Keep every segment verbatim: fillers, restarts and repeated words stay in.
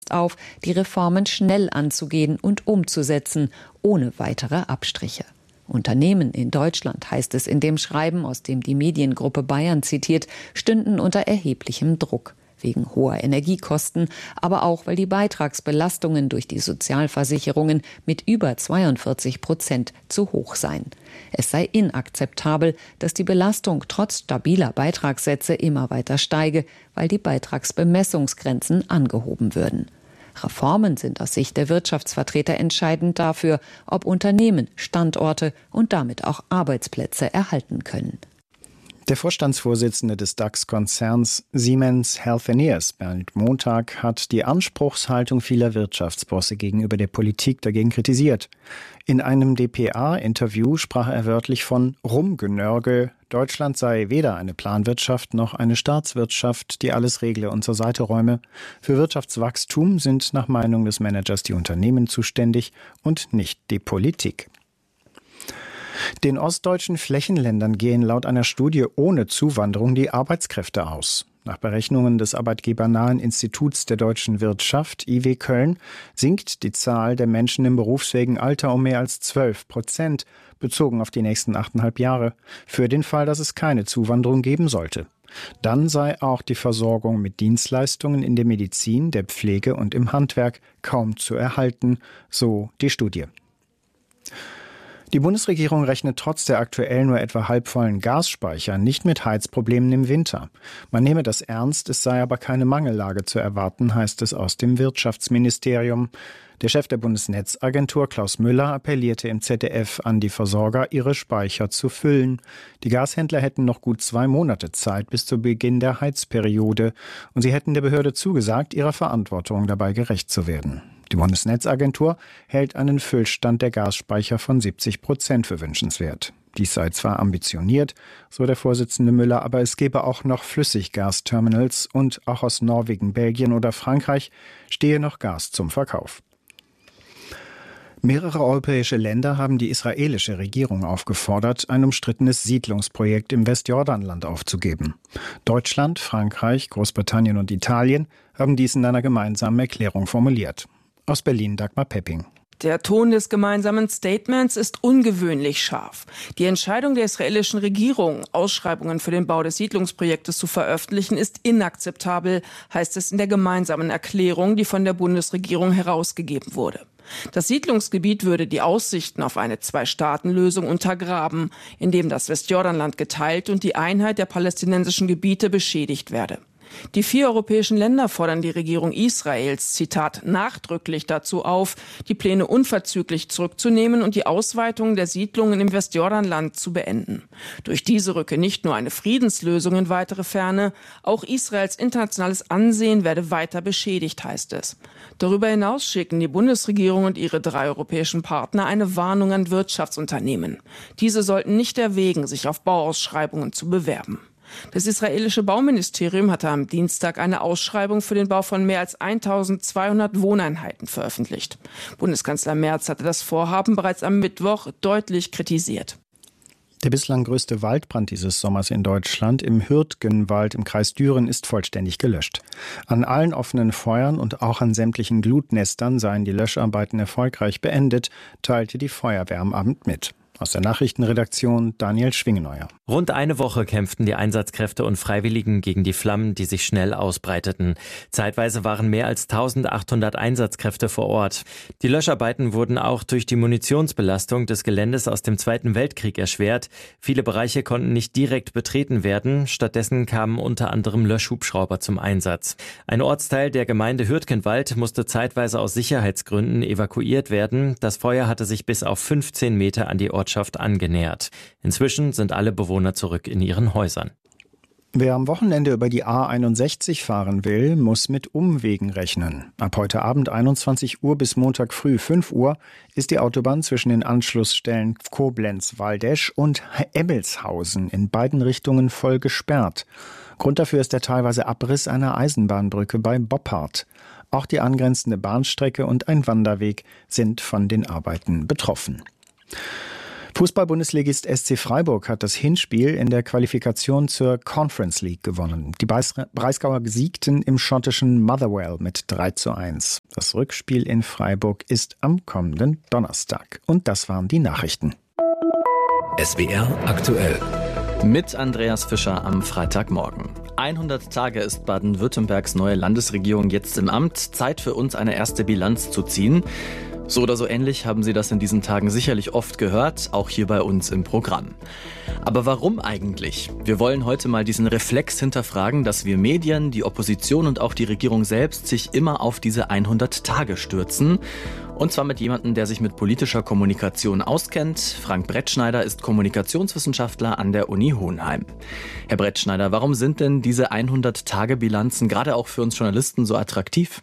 jetzt auf, die Reformen schnell anzugehen und umzusetzen, ohne weitere Abstriche. Unternehmen in Deutschland, heißt es in dem Schreiben, aus dem die Mediengruppe Bayern zitiert, stünden unter erheblichem Druck. Wegen hoher Energiekosten, aber auch, weil die Beitragsbelastungen durch die Sozialversicherungen mit über zweiundvierzig Prozent zu hoch seien. Es sei inakzeptabel, dass die Belastung trotz stabiler Beitragssätze immer weiter steige, weil die Beitragsbemessungsgrenzen angehoben würden. Reformen sind aus Sicht der Wirtschaftsvertreter entscheidend dafür, ob Unternehmen Standorte und damit auch Arbeitsplätze erhalten können. Der Vorstandsvorsitzende des DAX-Konzerns Siemens Healthineers, Bernd Montag, hat die Anspruchshaltung vieler Wirtschaftsbosse gegenüber der Politik dagegen kritisiert. In einem D P A-Interview sprach er wörtlich von Rumgenörgel. Deutschland sei weder eine Planwirtschaft noch eine Staatswirtschaft, die alles regle und zur Seite räume. Für Wirtschaftswachstum sind nach Meinung des Managers die Unternehmen zuständig und nicht die Politik. Den ostdeutschen Flächenländern gehen laut einer Studie ohne Zuwanderung die Arbeitskräfte aus. Nach Berechnungen des arbeitgebernahen Instituts der deutschen Wirtschaft, I W Köln, sinkt die Zahl der Menschen im berufsfähigen Alter um mehr als zwölf Prozent, bezogen auf die nächsten achteinhalb Jahre, für den Fall, dass es keine Zuwanderung geben sollte. Dann sei auch die Versorgung mit Dienstleistungen in der Medizin, der Pflege und im Handwerk kaum zu erhalten, so die Studie. Die Bundesregierung rechnet trotz der aktuell nur etwa halbvollen Gasspeicher nicht mit Heizproblemen im Winter. Man nehme das ernst, es sei aber keine Mangellage zu erwarten, heißt es aus dem Wirtschaftsministerium. Der Chef der Bundesnetzagentur, Klaus Müller, appellierte im Z D F an die Versorger, ihre Speicher zu füllen. Die Gashändler hätten noch gut zwei Monate Zeit bis zu Beginn der Heizperiode und sie hätten der Behörde zugesagt, ihrer Verantwortung dabei gerecht zu werden. Die Bundesnetzagentur hält einen Füllstand der Gasspeicher von siebzig Prozent für wünschenswert. Dies sei zwar ambitioniert, so der Vorsitzende Müller, aber es gebe auch noch Flüssiggasterminals und auch aus Norwegen, Belgien oder Frankreich stehe noch Gas zum Verkauf. Mehrere europäische Länder haben die israelische Regierung aufgefordert, ein umstrittenes Siedlungsprojekt im Westjordanland aufzugeben. Deutschland, Frankreich, Großbritannien und Italien haben dies in einer gemeinsamen Erklärung formuliert. Aus Berlin Dagmar Pepping. Der Ton des gemeinsamen Statements ist ungewöhnlich scharf. Die Entscheidung der israelischen Regierung, Ausschreibungen für den Bau des Siedlungsprojektes zu veröffentlichen, ist inakzeptabel, heißt es in der gemeinsamen Erklärung, die von der Bundesregierung herausgegeben wurde. Das Siedlungsgebiet würde die Aussichten auf eine Zwei-Staaten-Lösung untergraben, indem das Westjordanland geteilt und die Einheit der palästinensischen Gebiete beschädigt werde. Die vier europäischen Länder fordern die Regierung Israels, Zitat, nachdrücklich dazu auf, die Pläne unverzüglich zurückzunehmen und die Ausweitung der Siedlungen im Westjordanland zu beenden. Durch diese rücke nicht nur eine Friedenslösung in weitere Ferne, auch Israels internationales Ansehen werde weiter beschädigt, heißt es. Darüber hinaus schicken die Bundesregierung und ihre drei europäischen Partner eine Warnung an Wirtschaftsunternehmen. Diese sollten nicht erwägen, sich auf Bauausschreibungen zu bewerben. Das israelische Bauministerium hatte am Dienstag eine Ausschreibung für den Bau von mehr als eintausendzweihundert Wohneinheiten veröffentlicht. Bundeskanzler Merz hatte das Vorhaben bereits am Mittwoch deutlich kritisiert. Der bislang größte Waldbrand dieses Sommers in Deutschland im Hürtgenwald im Kreis Düren ist vollständig gelöscht. An allen offenen Feuern und auch an sämtlichen Glutnestern seien die Löscharbeiten erfolgreich beendet, teilte die Feuerwehr am Abend mit. Aus der Nachrichtenredaktion Daniel Schwingeneuer. Rund eine Woche kämpften die Einsatzkräfte und Freiwilligen gegen die Flammen, die sich schnell ausbreiteten. Zeitweise waren mehr als eintausendachthundert Einsatzkräfte vor Ort. Die Löscharbeiten wurden auch durch die Munitionsbelastung des Geländes aus dem Zweiten Weltkrieg erschwert. Viele Bereiche konnten nicht direkt betreten werden. Stattdessen kamen unter anderem Löschhubschrauber zum Einsatz. Ein Ortsteil der Gemeinde Hürtgenwald musste zeitweise aus Sicherheitsgründen evakuiert werden. Das Feuer hatte sich bis auf fünfzehn Meter an die Ortschaft angenähert. Inzwischen sind alle Bewohner zurück in ihren Häusern. Wer am Wochenende über die A einundsechzig fahren will, muss mit Umwegen rechnen. Ab heute Abend einundzwanzig Uhr bis Montag früh fünf Uhr ist die Autobahn zwischen den Anschlussstellen Koblenz-Waldesch und Ebbelshausen in beiden Richtungen voll gesperrt. Grund dafür ist der teilweise Abriss einer Eisenbahnbrücke bei Boppard. Auch die angrenzende Bahnstrecke und ein Wanderweg sind von den Arbeiten betroffen. Fußball-Bundesligist S C Freiburg hat das Hinspiel in der Qualifikation zur Conference League gewonnen. Die Breisgauer siegten im schottischen Motherwell mit drei zu eins. Das Rückspiel in Freiburg ist am kommenden Donnerstag. Und das waren die Nachrichten. S W R aktuell. Mit Andreas Fischer am Freitagmorgen. hundert Tage ist Baden-Württembergs neue Landesregierung jetzt im Amt. Zeit für uns, eine erste Bilanz zu ziehen. So oder so ähnlich haben Sie das in diesen Tagen sicherlich oft gehört, auch hier bei uns im Programm. Aber warum eigentlich? Wir wollen heute mal diesen Reflex hinterfragen, dass wir Medien, die Opposition und auch die Regierung selbst sich immer auf diese hundert Tage stürzen. Und zwar mit jemandem, der sich mit politischer Kommunikation auskennt. Frank Brettschneider ist Kommunikationswissenschaftler an der Uni Hohenheim. Herr Brettschneider, warum sind denn diese hundert Tage Bilanzen gerade auch für uns Journalisten so attraktiv?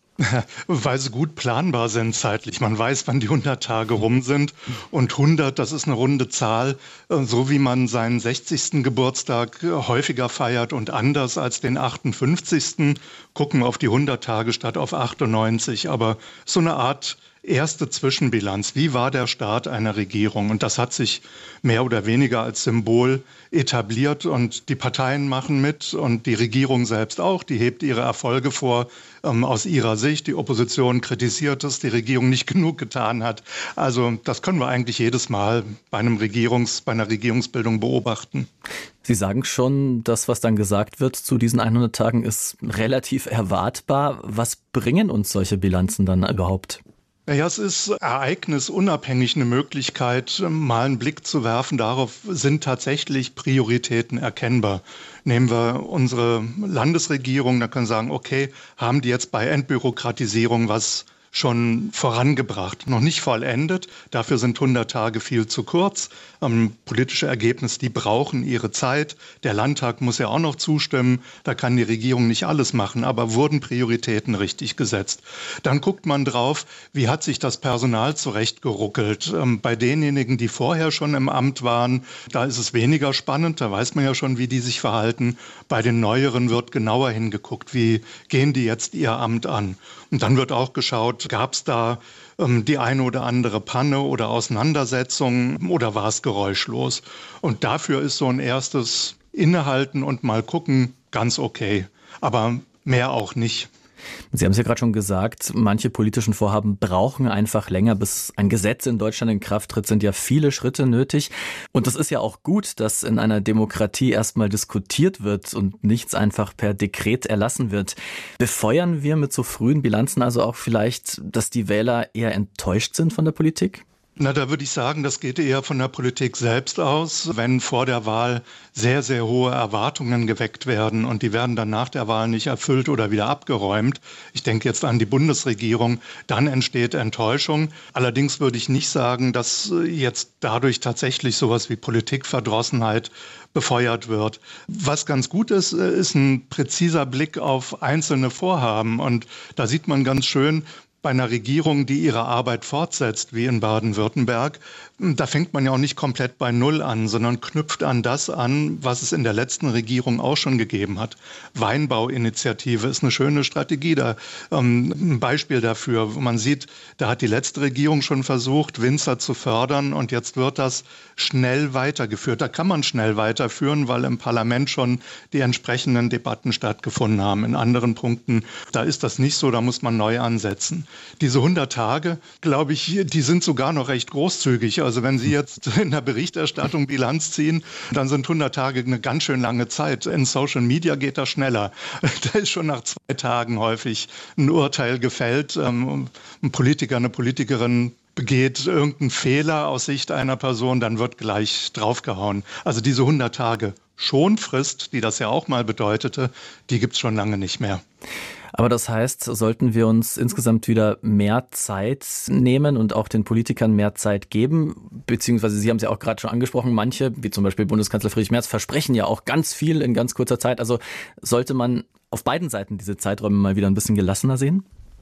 Weil sie gut planbar sind zeitlich. Man weiß, wann die hundert Tage rum sind. Und hundert, das ist eine runde Zahl, so wie man seinen sechzigsten Geburtstag häufiger feiert und anders als den achtundfünfzigsten gucken wir auf die hundert Tage statt auf achtundneunzig. Aber so eine Art erste Zwischenbilanz. Wie war der Start einer Regierung? Und das hat sich mehr oder weniger als Symbol etabliert. Und die Parteien machen mit und die Regierung selbst auch. Die hebt ihre Erfolge vor ähm, aus ihrer Sicht. Die Opposition kritisiert, dass die Regierung nicht genug getan hat. Also das können wir eigentlich jedes Mal bei einem Regierungs, bei einer Regierungsbildung beobachten. Sie sagen schon, das, was dann gesagt wird zu diesen hundert Tagen, ist relativ erwartbar. Was bringen uns solche Bilanzen dann überhaupt? Ja, es ist ereignisunabhängig eine Möglichkeit, mal einen Blick zu werfen darauf, sind tatsächlich Prioritäten erkennbar. Nehmen wir unsere Landesregierung, da können wir sagen, okay, haben die jetzt bei Entbürokratisierung was schon vorangebracht, noch nicht vollendet. Dafür sind hundert Tage viel zu kurz. Ähm, politische Ergebnisse, die brauchen ihre Zeit. Der Landtag muss ja auch noch zustimmen. Da kann die Regierung nicht alles machen. Aber wurden Prioritäten richtig gesetzt? Dann guckt man drauf, wie hat sich das Personal zurechtgeruckelt. Ähm, bei denjenigen, die vorher schon im Amt waren, da ist es weniger spannend. Da weiß man ja schon, wie die sich verhalten. Bei den Neueren wird genauer hingeguckt. Wie gehen die jetzt ihr Amt an? Und dann wird auch geschaut, gab es da ähm, die eine oder andere Panne oder Auseinandersetzung oder war es geräuschlos? Und dafür ist so ein erstes Innehalten und mal gucken ganz okay, aber mehr auch nicht. Sie haben es ja gerade schon gesagt, manche politischen Vorhaben brauchen einfach länger, bis ein Gesetz in Deutschland in Kraft tritt, sind ja viele Schritte nötig. Und das ist ja auch gut, dass in einer Demokratie erstmal diskutiert wird und nichts einfach per Dekret erlassen wird. Befeuern wir mit so frühen Bilanzen also auch vielleicht, dass die Wähler eher enttäuscht sind von der Politik? Na, da würde ich sagen, das geht eher von der Politik selbst aus, wenn vor der Wahl sehr, sehr hohe Erwartungen geweckt werden und die werden dann nach der Wahl nicht erfüllt oder wieder abgeräumt. Ich denke jetzt an die Bundesregierung, dann entsteht Enttäuschung. Allerdings würde ich nicht sagen, dass jetzt dadurch tatsächlich sowas wie Politikverdrossenheit befeuert wird. Was ganz gut ist, ist ein präziser Blick auf einzelne Vorhaben und da sieht man ganz schön, bei einer Regierung, die ihre Arbeit fortsetzt, wie in Baden-Württemberg, da fängt man ja auch nicht komplett bei Null an, sondern knüpft an das an, was es in der letzten Regierung auch schon gegeben hat. Weinbauinitiative ist eine schöne Strategie, da ähm, ein Beispiel dafür, wo man sieht, da hat die letzte Regierung schon versucht, Winzer zu fördern und jetzt wird das schnell weitergeführt. Da kann man schnell weiterführen, weil im Parlament schon die entsprechenden Debatten stattgefunden haben. In anderen Punkten, da ist das nicht so, da muss man neu ansetzen. Diese hundert Tage, glaube ich, die sind sogar noch recht großzügig. Also wenn Sie jetzt in der Berichterstattung Bilanz ziehen, dann sind hundert Tage eine ganz schön lange Zeit. In Social Media geht das schneller. Da ist schon nach zwei Tagen häufig ein Urteil gefällt. Ein Politiker, eine Politikerin begeht irgendeinen Fehler aus Sicht einer Person, dann wird gleich draufgehauen. Also diese hundert Tage Schonfrist, die das ja auch mal bedeutete, die gibt es schon lange nicht mehr. Aber das heißt, sollten wir uns insgesamt wieder mehr Zeit nehmen und auch den Politikern mehr Zeit geben, beziehungsweise Sie haben es ja auch gerade schon angesprochen, manche, wie zum Beispiel Bundeskanzler Friedrich Merz, versprechen ja auch ganz viel in ganz kurzer Zeit. Also sollte man auf beiden Seiten diese Zeiträume mal wieder ein bisschen gelassener sehen?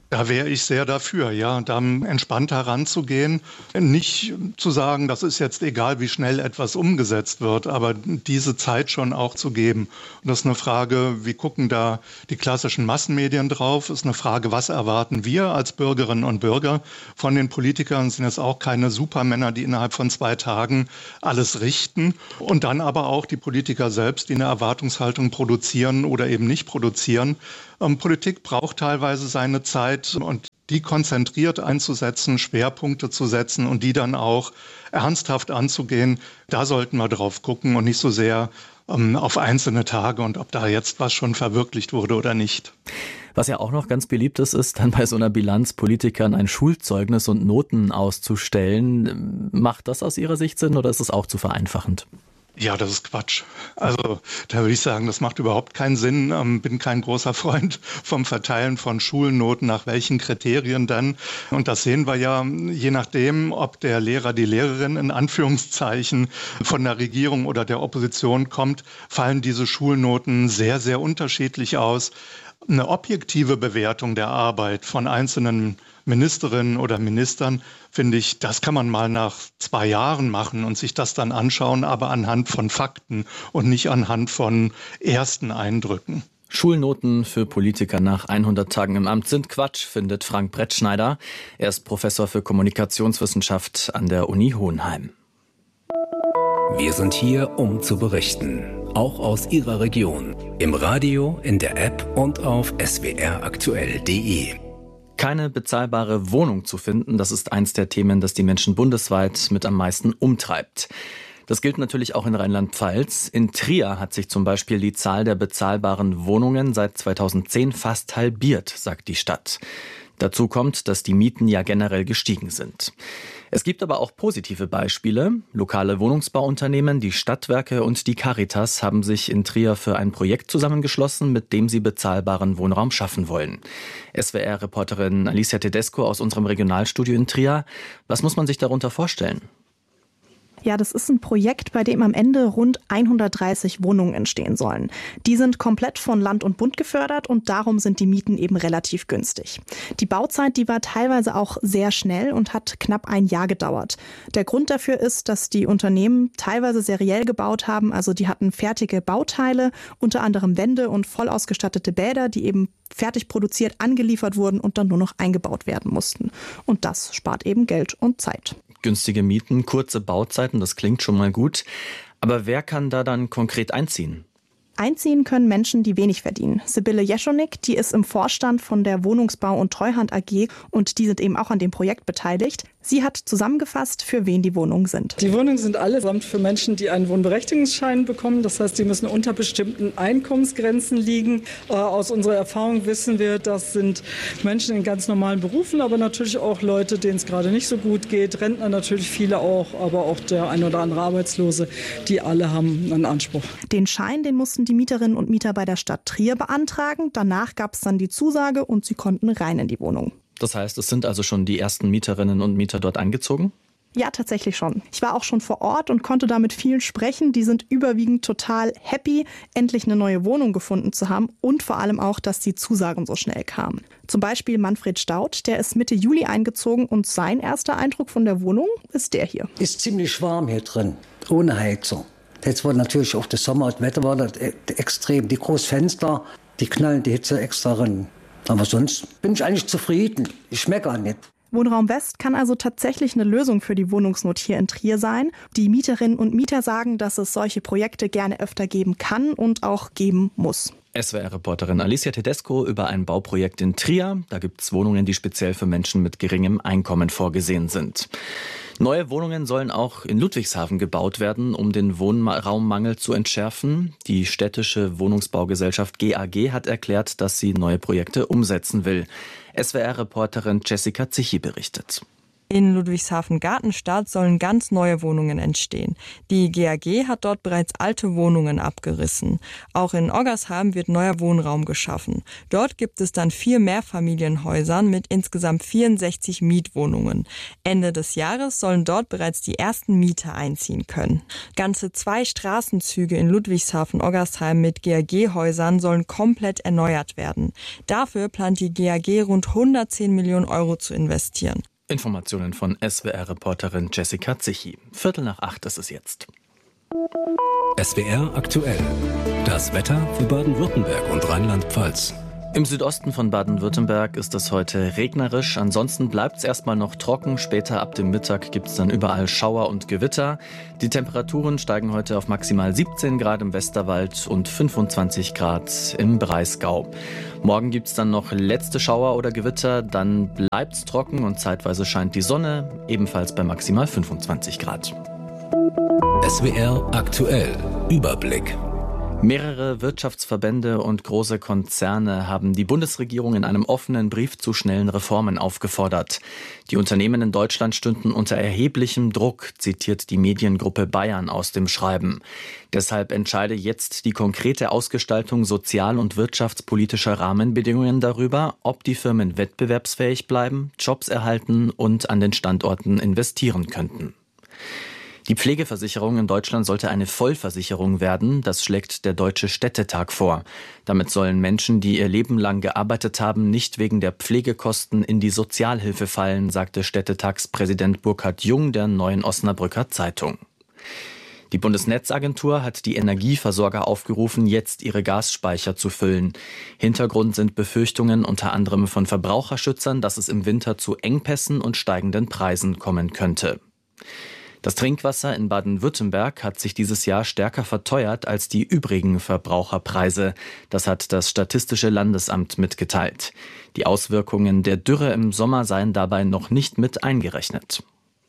Da wäre ich sehr dafür, ja, da entspannt heranzugehen. Nicht zu sagen, das ist jetzt egal, wie schnell etwas umgesetzt wird, aber diese Zeit schon auch zu geben. Und das ist eine Frage, wie gucken da die klassischen Massenmedien drauf? Das ist eine Frage, was erwarten wir als Bürgerinnen und Bürger von den Politikern? Das sind jetzt auch keine Supermänner, die innerhalb von zwei Tagen alles richten. Und dann aber auch die Politiker selbst, die eine Erwartungshaltung produzieren oder eben nicht produzieren. Ähm, Politik braucht teilweise seine Zeit und die konzentriert einzusetzen, Schwerpunkte zu setzen und die dann auch ernsthaft anzugehen. Da sollten wir drauf gucken und nicht so sehr ähm, auf einzelne Tage und ob da jetzt was schon verwirklicht wurde oder nicht. Was ja auch noch ganz beliebt ist, ist dann bei so einer Bilanz Politikern ein Schulzeugnis und Noten auszustellen. Macht das aus Ihrer Sicht Sinn oder ist es auch zu vereinfachend? Ja, das ist Quatsch. Also da würde ich sagen, das macht überhaupt keinen Sinn. Ähm, bin kein großer Freund vom Verteilen von Schulnoten, nach welchen Kriterien dann. Und das sehen wir ja, je nachdem, ob der Lehrer, die Lehrerin in Anführungszeichen von der Regierung oder der Opposition kommt, fallen diese Schulnoten sehr, sehr unterschiedlich aus. Eine objektive Bewertung der Arbeit von einzelnen Ministerinnen oder Ministern, finde ich, das kann man mal nach zwei Jahren machen und sich das dann anschauen, aber anhand von Fakten und nicht anhand von ersten Eindrücken. Schulnoten für Politiker nach hundert Tagen im Amt sind Quatsch, findet Frank Brettschneider. Er ist Professor für Kommunikationswissenschaft an der Uni Hohenheim. Wir sind hier, um zu berichten. Auch aus Ihrer Region. Im Radio, in der App und auf s w r aktuell punkt d e. Keine bezahlbare Wohnung zu finden, das ist eins der Themen, das die Menschen bundesweit mit am meisten umtreibt. Das gilt natürlich auch in Rheinland-Pfalz. In Trier hat sich zum Beispiel die Zahl der bezahlbaren Wohnungen seit zweitausendzehn fast halbiert, sagt die Stadt. Dazu kommt, dass die Mieten ja generell gestiegen sind. Es gibt aber auch positive Beispiele. Lokale Wohnungsbauunternehmen, die Stadtwerke und die Caritas haben sich in Trier für ein Projekt zusammengeschlossen, mit dem sie bezahlbaren Wohnraum schaffen wollen. S W R-Reporterin Alicia Tedesco aus unserem Regionalstudio in Trier. Was muss man sich darunter vorstellen? Ja, das ist ein Projekt, bei dem am Ende rund hundertdreißig Wohnungen entstehen sollen. Die sind komplett von Land und Bund gefördert und darum sind die Mieten eben relativ günstig. Die Bauzeit, die war teilweise auch sehr schnell und hat knapp ein Jahr gedauert. Der Grund dafür ist, dass die Unternehmen teilweise seriell gebaut haben, also die hatten fertige Bauteile, unter anderem Wände und voll ausgestattete Bäder, die eben fertig produziert angeliefert wurden und dann nur noch eingebaut werden mussten. Und das spart eben Geld und Zeit. Günstige Mieten, kurze Bauzeiten, das klingt schon mal gut. Aber wer kann da dann konkret einziehen? Einziehen können Menschen, die wenig verdienen. Sibylle Jeschonik, die ist im Vorstand von der Wohnungsbau- und Treuhand A G und die sind eben auch an dem Projekt beteiligt. Sie hat zusammengefasst, für wen die Wohnungen sind. Die Wohnungen sind allesamt für Menschen, die einen Wohnberechtigungsschein bekommen. Das heißt, die müssen unter bestimmten Einkommensgrenzen liegen. Äh, aus unserer Erfahrung wissen wir, das sind Menschen in ganz normalen Berufen, aber natürlich auch Leute, denen es gerade nicht so gut geht. Rentner natürlich viele auch, aber auch der ein oder andere Arbeitslose. Die alle haben einen Anspruch. Den Schein, den mussten die Mieterinnen und Mieter bei der Stadt Trier beantragen. Danach gab es dann die Zusage und sie konnten rein in die Wohnung. Das heißt, es sind also schon die ersten Mieterinnen und Mieter dort eingezogen? Ja, tatsächlich schon. Ich war auch schon vor Ort und konnte da mit vielen sprechen. Die sind überwiegend total happy, endlich eine neue Wohnung gefunden zu haben und vor allem auch, dass die Zusagen so schnell kamen. Zum Beispiel Manfred Staudt, der ist Mitte Juli eingezogen und sein erster Eindruck von der Wohnung ist der hier. Ist ziemlich warm hier drin, ohne Heizung. Jetzt war natürlich auch das Sommer, das Wetter war das extrem. Die großen Fenster, die knallen die Hitze extra rein. Aber sonst bin ich eigentlich zufrieden. Ich meckere nicht. Wohnraum West kann also tatsächlich eine Lösung für die Wohnungsnot hier in Trier sein. Die Mieterinnen und Mieter sagen, dass es solche Projekte gerne öfter geben kann und auch geben muss. S W R-Reporterin Alicia Tedesco über ein Bauprojekt in Trier. Da gibt es Wohnungen, die speziell für Menschen mit geringem Einkommen vorgesehen sind. Neue Wohnungen sollen auch in Ludwigshafen gebaut werden, um den Wohnraummangel zu entschärfen. Die städtische Wohnungsbaugesellschaft G A G hat erklärt, dass sie neue Projekte umsetzen will. S W R-Reporterin Jessica Zichi berichtet. In Ludwigshafen-Gartenstadt sollen ganz neue Wohnungen entstehen. Die G A G hat dort bereits alte Wohnungen abgerissen. Auch in Oggersheim wird neuer Wohnraum geschaffen. Dort gibt es dann vier Mehrfamilienhäuser mit insgesamt vierundsechzig Mietwohnungen. Ende des Jahres sollen dort bereits die ersten Mieter einziehen können. Ganze zwei Straßenzüge in Ludwigshafen-Oggersheim mit G A G-Häusern sollen komplett erneuert werden. Dafür plant die G A G rund hundertzehn Millionen Euro zu investieren. Informationen von S W R-Reporterin Jessica Zichy. Viertel nach acht ist es jetzt. S W R aktuell. Das Wetter für Baden-Württemberg und Rheinland-Pfalz. Im Südosten von Baden-Württemberg ist es heute regnerisch. Ansonsten bleibt es erstmal noch trocken. Später ab dem Mittag gibt es dann überall Schauer und Gewitter. Die Temperaturen steigen heute auf maximal siebzehn Grad im Westerwald und fünfundzwanzig Grad im Breisgau. Morgen gibt es dann noch letzte Schauer oder Gewitter. Dann bleibt es trocken und zeitweise scheint die Sonne, ebenfalls bei maximal fünfundzwanzig Grad. S W R aktuell. Überblick. Mehrere Wirtschaftsverbände und große Konzerne haben die Bundesregierung in einem offenen Brief zu schnellen Reformen aufgefordert. Die Unternehmen in Deutschland stünden unter erheblichem Druck, zitiert die Mediengruppe Bayern aus dem Schreiben. Deshalb entscheide jetzt die konkrete Ausgestaltung sozial- und wirtschaftspolitischer Rahmenbedingungen darüber, ob die Firmen wettbewerbsfähig bleiben, Jobs erhalten und an den Standorten investieren könnten. Die Pflegeversicherung in Deutschland sollte eine Vollversicherung werden, das schlägt der Deutsche Städtetag vor. Damit sollen Menschen, die ihr Leben lang gearbeitet haben, nicht wegen der Pflegekosten in die Sozialhilfe fallen, sagte Städtetagspräsident Burkhard Jung der Neuen Osnabrücker Zeitung. Die Bundesnetzagentur hat die Energieversorger aufgerufen, jetzt ihre Gasspeicher zu füllen. Hintergrund sind Befürchtungen unter anderem von Verbraucherschützern, dass es im Winter zu Engpässen und steigenden Preisen kommen könnte. Das Trinkwasser in Baden-Württemberg hat sich dieses Jahr stärker verteuert als die übrigen Verbraucherpreise. Das hat das Statistische Landesamt mitgeteilt. Die Auswirkungen der Dürre im Sommer seien dabei noch nicht mit eingerechnet.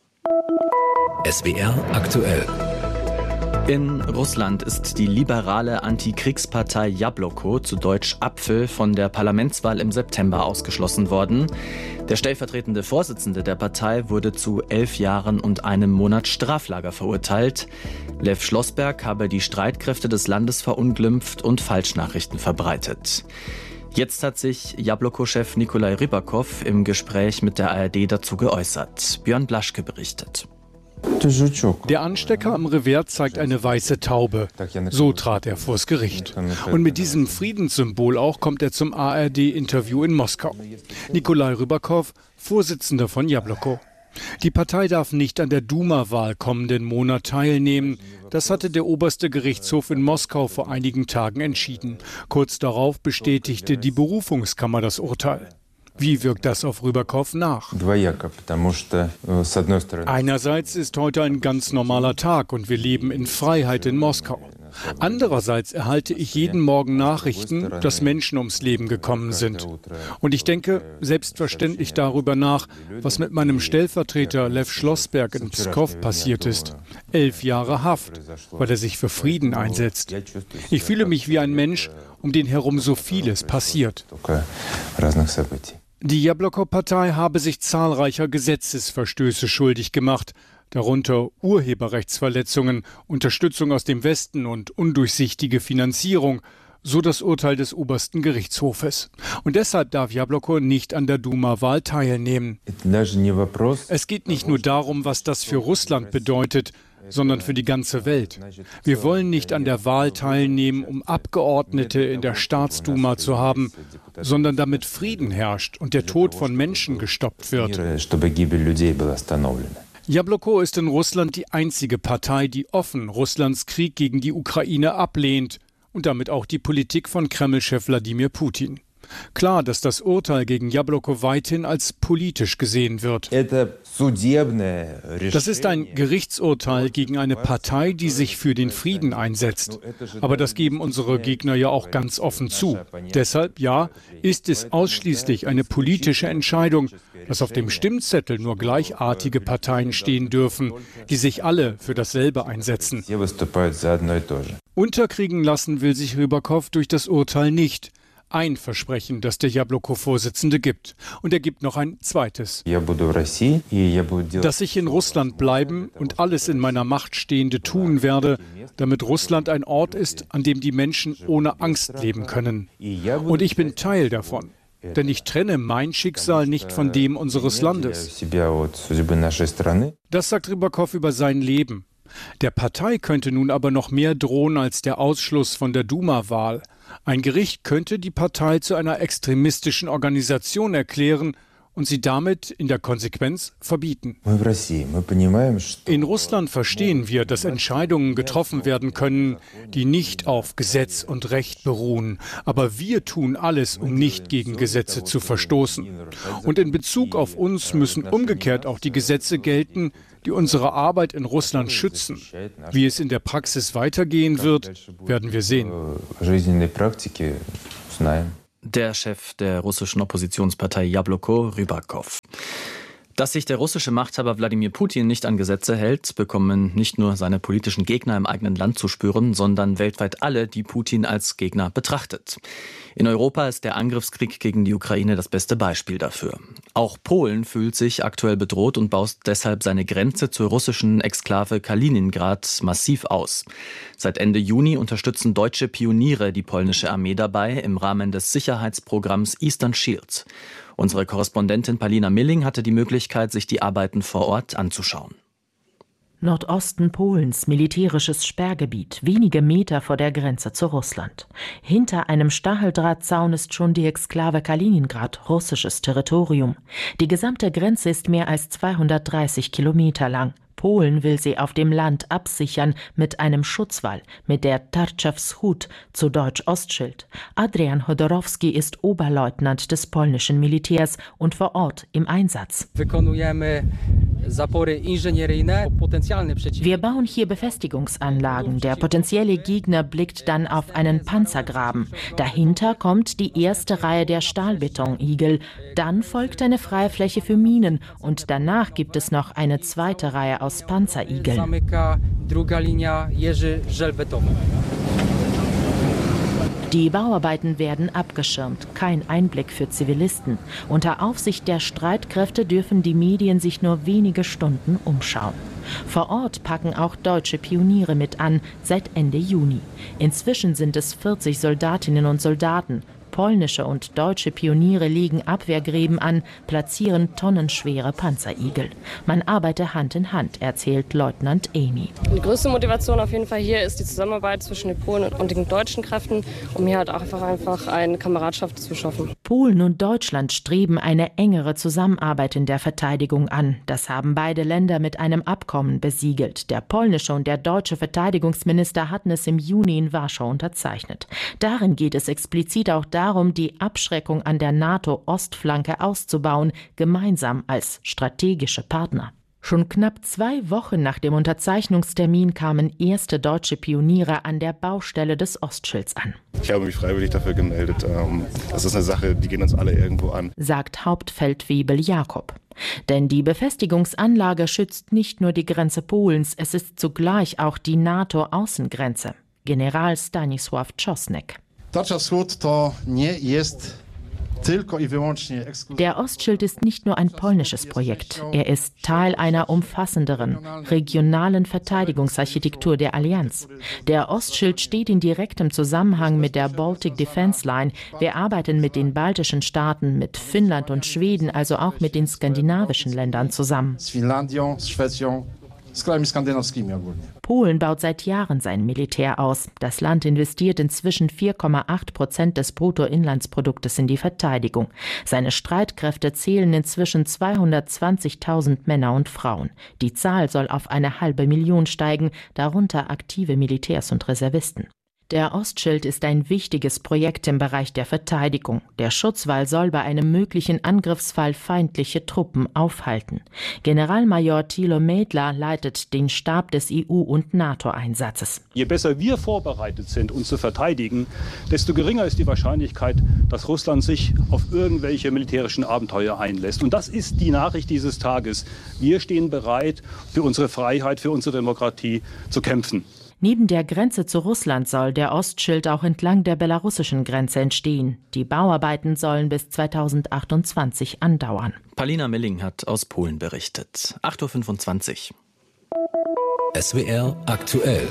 S W R aktuell. In Russland ist die liberale Antikriegspartei Jabloko, zu Deutsch Apfel, von der Parlamentswahl im September ausgeschlossen worden. Der stellvertretende Vorsitzende der Partei wurde zu elf Jahren und einem Monat Straflager verurteilt. Lev Schlossberg habe die Streitkräfte des Landes verunglimpft und Falschnachrichten verbreitet. Jetzt hat sich Jabloko-Chef Nikolai Rybakow im Gespräch mit der A R D dazu geäußert. Björn Blaschke berichtet. Der Anstecker am Revers zeigt eine weiße Taube. So trat er vors Gericht. Und mit diesem Friedenssymbol auch kommt er zum A R D-Interview in Moskau. Nikolai Rybakow, Vorsitzender von Jabloko. Die Partei darf nicht an der Duma-Wahl kommenden Monat teilnehmen. Das hatte der oberste Gerichtshof in Moskau vor einigen Tagen entschieden. Kurz darauf bestätigte die Berufungskammer das Urteil. Wie wirkt das auf Rybakow nach? Einerseits ist heute ein ganz normaler Tag und wir leben in Freiheit in Moskau. Andererseits erhalte ich jeden Morgen Nachrichten, dass Menschen ums Leben gekommen sind. Und ich denke selbstverständlich darüber nach, was mit meinem Stellvertreter Lev Schlossberg in Pskow passiert ist. Elf Jahre Haft, weil er sich für Frieden einsetzt. Ich fühle mich wie ein Mensch, um den herum so vieles passiert. Die Jabloko-Partei habe sich zahlreicher Gesetzesverstöße schuldig gemacht, darunter Urheberrechtsverletzungen, Unterstützung aus dem Westen und undurchsichtige Finanzierung, so das Urteil des obersten Gerichtshofes. Und deshalb darf Jabloko nicht an der Duma-Wahl teilnehmen. Es geht nicht nur darum, was das für Russland bedeutet, sondern für die ganze Welt. Wir wollen nicht an der Wahl teilnehmen, um Abgeordnete in der Staatsduma zu haben, sondern damit Frieden herrscht und der Tod von Menschen gestoppt wird. Jabloko ist in Russland die einzige Partei, die offen Russlands Krieg gegen die Ukraine ablehnt und damit auch die Politik von Kreml-Chef Wladimir Putin. Klar, dass das Urteil gegen Jabloko weithin als politisch gesehen wird. Das ist ein Gerichtsurteil gegen eine Partei, die sich für den Frieden einsetzt. Aber das geben unsere Gegner ja auch ganz offen zu. Deshalb, ja, ist es ausschließlich eine politische Entscheidung, dass auf dem Stimmzettel nur gleichartige Parteien stehen dürfen, die sich alle für dasselbe einsetzen. Unterkriegen lassen will sich Rybakow durch das Urteil nicht. ein Versprechen, das der Jabloko-Vorsitzende gibt. Und er gibt noch ein zweites. Dass ich in Russland bleiben und alles in meiner Macht Stehende tun werde, damit Russland ein Ort ist, an dem die Menschen ohne Angst leben können. Und ich bin Teil davon. Denn ich trenne mein Schicksal nicht von dem unseres Landes. Das sagt Rybakov über sein Leben. Der Partei könnte nun aber noch mehr drohen als der Ausschluss von der Duma-Wahl. Ein Gericht könnte die Partei zu einer extremistischen Organisation erklären und sie damit in der Konsequenz verbieten. In Russland verstehen wir, dass Entscheidungen getroffen werden können, die nicht auf Gesetz und Recht beruhen. Aber wir tun alles, um nicht gegen Gesetze zu verstoßen. Und in Bezug auf uns müssen umgekehrt auch die Gesetze gelten, die unsere Arbeit in Russland schützen. Wie es in der Praxis weitergehen wird, werden wir sehen. Der Chef der russischen Oppositionspartei Jabloko, Rybakov. Dass sich der russische Machthaber Wladimir Putin nicht an Gesetze hält, bekommen nicht nur seine politischen Gegner im eigenen Land zu spüren, sondern weltweit alle, die Putin als Gegner betrachtet. In Europa ist der Angriffskrieg gegen die Ukraine das beste Beispiel dafür. Auch Polen fühlt sich aktuell bedroht und baut deshalb seine Grenze zur russischen Exklave Kaliningrad massiv aus. Seit Ende Juni unterstützen deutsche Pioniere die polnische Armee dabei im Rahmen des Sicherheitsprogramms Eastern Shield. Unsere Korrespondentin Palina Milling hatte die Möglichkeit, sich die Arbeiten vor Ort anzuschauen. Nordosten Polens, militärisches Sperrgebiet, wenige Meter vor der Grenze zu Russland. Hinter einem Stacheldrahtzaun ist schon die Exklave Kaliningrad, russisches Territorium. Die gesamte Grenze ist mehr als zweihundertdreißig Kilometer lang. Polen will sie auf dem Land absichern mit einem Schutzwall, mit der Tarcza Wschód, zu Deutsch Ostschild. Adrian Chodorowski ist Oberleutnant des polnischen Militärs und vor Ort im Einsatz. Wir bauen hier Befestigungsanlagen. Der potenzielle Gegner blickt dann auf einen Panzergraben. Dahinter kommt die erste Reihe der Stahlbetonigel. Dann folgt eine freie Fläche für Minen und danach gibt es noch eine zweite Reihe aus Panzerigeln. Die Bauarbeiten werden abgeschirmt, kein Einblick für Zivilisten. Unter Aufsicht der Streitkräfte dürfen die Medien sich nur wenige Stunden umschauen. Vor Ort packen auch deutsche Pioniere mit an, seit Ende Juni. Inzwischen sind es vierzig Soldatinnen und Soldaten. Polnische und deutsche Pioniere legen Abwehrgräben an, platzieren tonnenschwere Panzerigel. Man arbeite Hand in Hand, erzählt Leutnant Amy. Die größte Motivation auf jeden Fall hier ist die Zusammenarbeit zwischen den Polen und den deutschen Kräften, um hier halt auch einfach, einfach eine Kameradschaft zu schaffen. Polen und Deutschland streben eine engere Zusammenarbeit in der Verteidigung an. Das haben beide Länder mit einem Abkommen besiegelt. Der polnische und der deutsche Verteidigungsminister hatten es im Juni in Warschau unterzeichnet. Darin geht es explizit auch darum, darum, die Abschreckung an der NATO-Ostflanke auszubauen, gemeinsam als strategische Partner. Schon knapp zwei Wochen nach dem Unterzeichnungstermin kamen erste deutsche Pioniere an der Baustelle des Ostschilds an. Ich habe mich freiwillig dafür gemeldet. Das ist eine Sache, die geht uns alle irgendwo an, sagt Hauptfeldwebel Jakob. Denn die Befestigungsanlage schützt nicht nur die Grenze Polens, es ist zugleich auch die NATO-Außengrenze. General Stanisław Czosnek. Der Ostschild ist nicht nur ein polnisches Projekt. Er ist Teil einer umfassenderen, regionalen Verteidigungsarchitektur der Allianz. Der Ostschild steht in direktem Zusammenhang mit der Baltic Defense Line. Wir arbeiten mit den baltischen Staaten, mit Finnland und Schweden, also auch mit den skandinavischen Ländern zusammen. Polen baut seit Jahren sein Militär aus. Das Land investiert inzwischen vier Komma acht Prozent des Bruttoinlandsproduktes in die Verteidigung. Seine Streitkräfte zählen inzwischen zweihundertzwanzigtausend Männer und Frauen. Die Zahl soll auf eine halbe Million steigen, darunter aktive Militärs und Reservisten. Der Ostschild ist ein wichtiges Projekt im Bereich der Verteidigung. Der Schutzwall soll bei einem möglichen Angriffsfall feindliche Truppen aufhalten. Generalmajor Thilo Mädler leitet den Stab des E U- und NATO-Einsatzes. Je besser wir vorbereitet sind, uns zu verteidigen, desto geringer ist die Wahrscheinlichkeit, dass Russland sich auf irgendwelche militärischen Abenteuer einlässt. Und das ist die Nachricht dieses Tages. Wir stehen bereit, für unsere Freiheit, für unsere Demokratie zu kämpfen. Neben der Grenze zu Russland soll der Ostschild auch entlang der belarussischen Grenze entstehen. Die Bauarbeiten sollen bis zweitausendachtundzwanzig andauern. Palina Milling hat aus Polen berichtet. acht Uhr fünfundzwanzig. S W R aktuell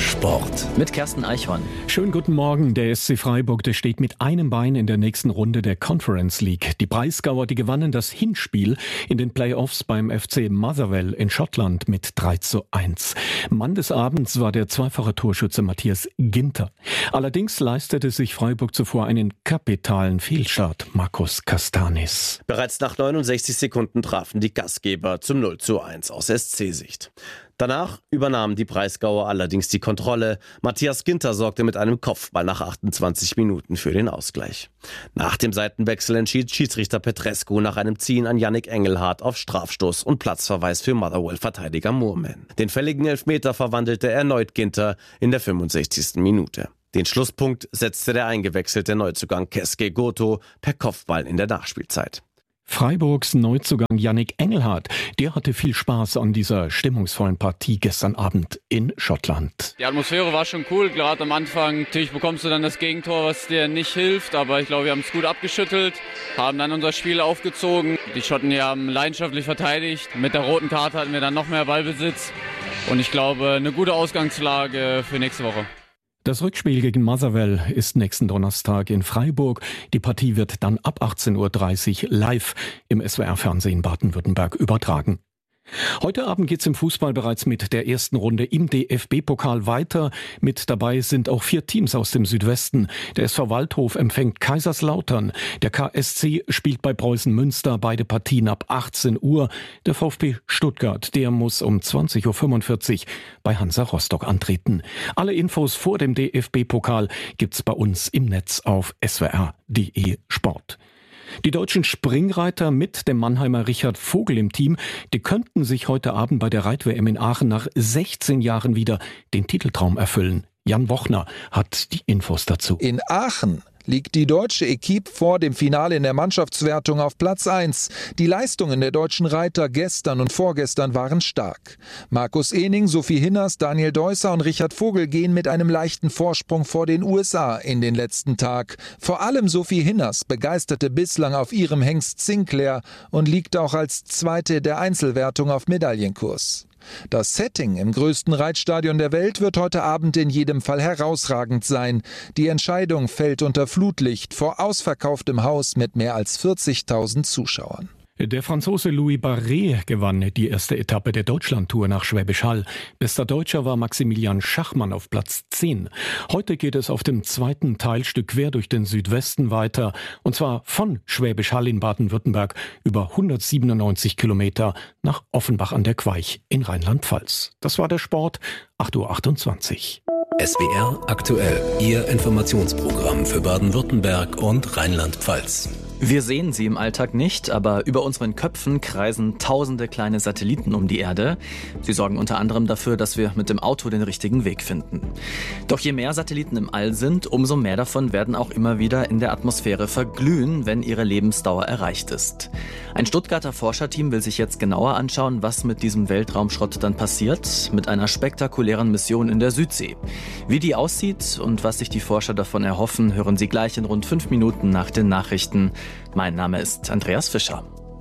Sport mit Kersten Eichhorn. Schönen guten Morgen. Der S C Freiburg, der steht mit einem Bein in der nächsten Runde der Conference League. Die Breisgauer, die gewannen das Hinspiel in den Playoffs beim F C Motherwell in Schottland mit drei zu eins. Mann des Abends war der zweifache Torschütze Matthias Ginter. Allerdings leistete sich Freiburg zuvor einen kapitalen Fehlstart. Markus Castanis. Bereits nach neunundsechzig Sekunden trafen die Gastgeber zum null zu eins aus S C-Sicht. Danach übernahmen die Breisgauer allerdings die Kontrolle. Matthias Ginter sorgte mit einem Kopfball nach achtundzwanzig Minuten für den Ausgleich. Nach dem Seitenwechsel entschied Schiedsrichter Petrescu nach einem Ziehen an Yannick Engelhardt auf Strafstoß und Platzverweis für Motherwell-Verteidiger Moorman. Den fälligen Elfmeter verwandelte erneut Ginter in der fünfundsechzigsten Minute. Den Schlusspunkt setzte der eingewechselte Neuzugang Keske Goto per Kopfball in der Nachspielzeit. Freiburgs Neuzugang Yannick Engelhardt, der hatte viel Spaß an dieser stimmungsvollen Partie gestern Abend in Schottland. Die Atmosphäre war schon cool, gerade am Anfang. Natürlich bekommst du dann das Gegentor, was dir nicht hilft, aber ich glaube, wir haben es gut abgeschüttelt, haben dann unser Spiel aufgezogen. Die Schotten hier haben leidenschaftlich verteidigt. Mit der roten Karte hatten wir dann noch mehr Ballbesitz und ich glaube, eine gute Ausgangslage für nächste Woche. Das Rückspiel gegen Motherwell ist nächsten Donnerstag in Freiburg. Die Partie wird dann ab achtzehn Uhr dreißig live im S W R-Fernsehen Baden-Württemberg übertragen. Heute Abend geht's im Fußball bereits mit der ersten Runde im D F B-Pokal weiter. Mit dabei sind auch vier Teams aus dem Südwesten. Der S V Waldhof empfängt Kaiserslautern. Der K S C spielt bei Preußen Münster, beide Partien ab achtzehn Uhr. Der VfB Stuttgart, der muss um zwanzig Uhr fünfundvierzig bei Hansa Rostock antreten. Alle Infos vor dem D F B-Pokal gibt's bei uns im Netz auf s w r punkt d e Sport. Die deutschen Springreiter mit dem Mannheimer Richard Vogel im Team, die könnten sich heute Abend bei der Reit-W M in Aachen nach sechzehn Jahren wieder den Titeltraum erfüllen. Jan Wochner hat die Infos dazu. In Aachen liegt die deutsche Equipe vor dem Finale in der Mannschaftswertung auf Platz eins. Die Leistungen der deutschen Reiter gestern und vorgestern waren stark. Markus Ehning, Sophie Hinners, Daniel Deusser und Richard Vogel gehen mit einem leichten Vorsprung vor den U S A in den letzten Tag. Vor allem Sophie Hinners begeisterte bislang auf ihrem Hengst Sinclair und liegt auch als Zweite der Einzelwertung auf Medaillenkurs. Das Setting im größten Reitstadion der Welt wird heute Abend in jedem Fall herausragend sein. Die Entscheidung fällt unter Flutlicht vor ausverkauftem Haus mit mehr als vierzigtausend Zuschauern. Der Franzose Louis Barré gewann die erste Etappe der Deutschlandtour nach Schwäbisch Hall. Bester Deutscher war Maximilian Schachmann auf Platz zehn. Heute geht es auf dem zweiten Teilstück quer durch den Südwesten weiter. Und zwar von Schwäbisch Hall in Baden-Württemberg über hundertsiebenundneunzig Kilometer nach Offenbach an der Queich in Rheinland-Pfalz. Das war der Sport, acht Uhr achtundzwanzig. S W R aktuell, Ihr Informationsprogramm für Baden-Württemberg und Rheinland-Pfalz. Wir sehen sie im Alltag nicht, aber über unseren Köpfen kreisen tausende kleine Satelliten um die Erde. Sie sorgen unter anderem dafür, dass wir mit dem Auto den richtigen Weg finden. Doch je mehr Satelliten im All sind, umso mehr davon werden auch immer wieder in der Atmosphäre verglühen, wenn ihre Lebensdauer erreicht ist. Ein Stuttgarter Forscherteam will sich jetzt genauer anschauen, was mit diesem Weltraumschrott dann passiert, mit einer spektakulären Mission in der Südsee. Wie die aussieht und was sich die Forscher davon erhoffen, hören Sie gleich in rund fünf Minuten nach den Nachrichten. Mein Name ist Andreas Fischer.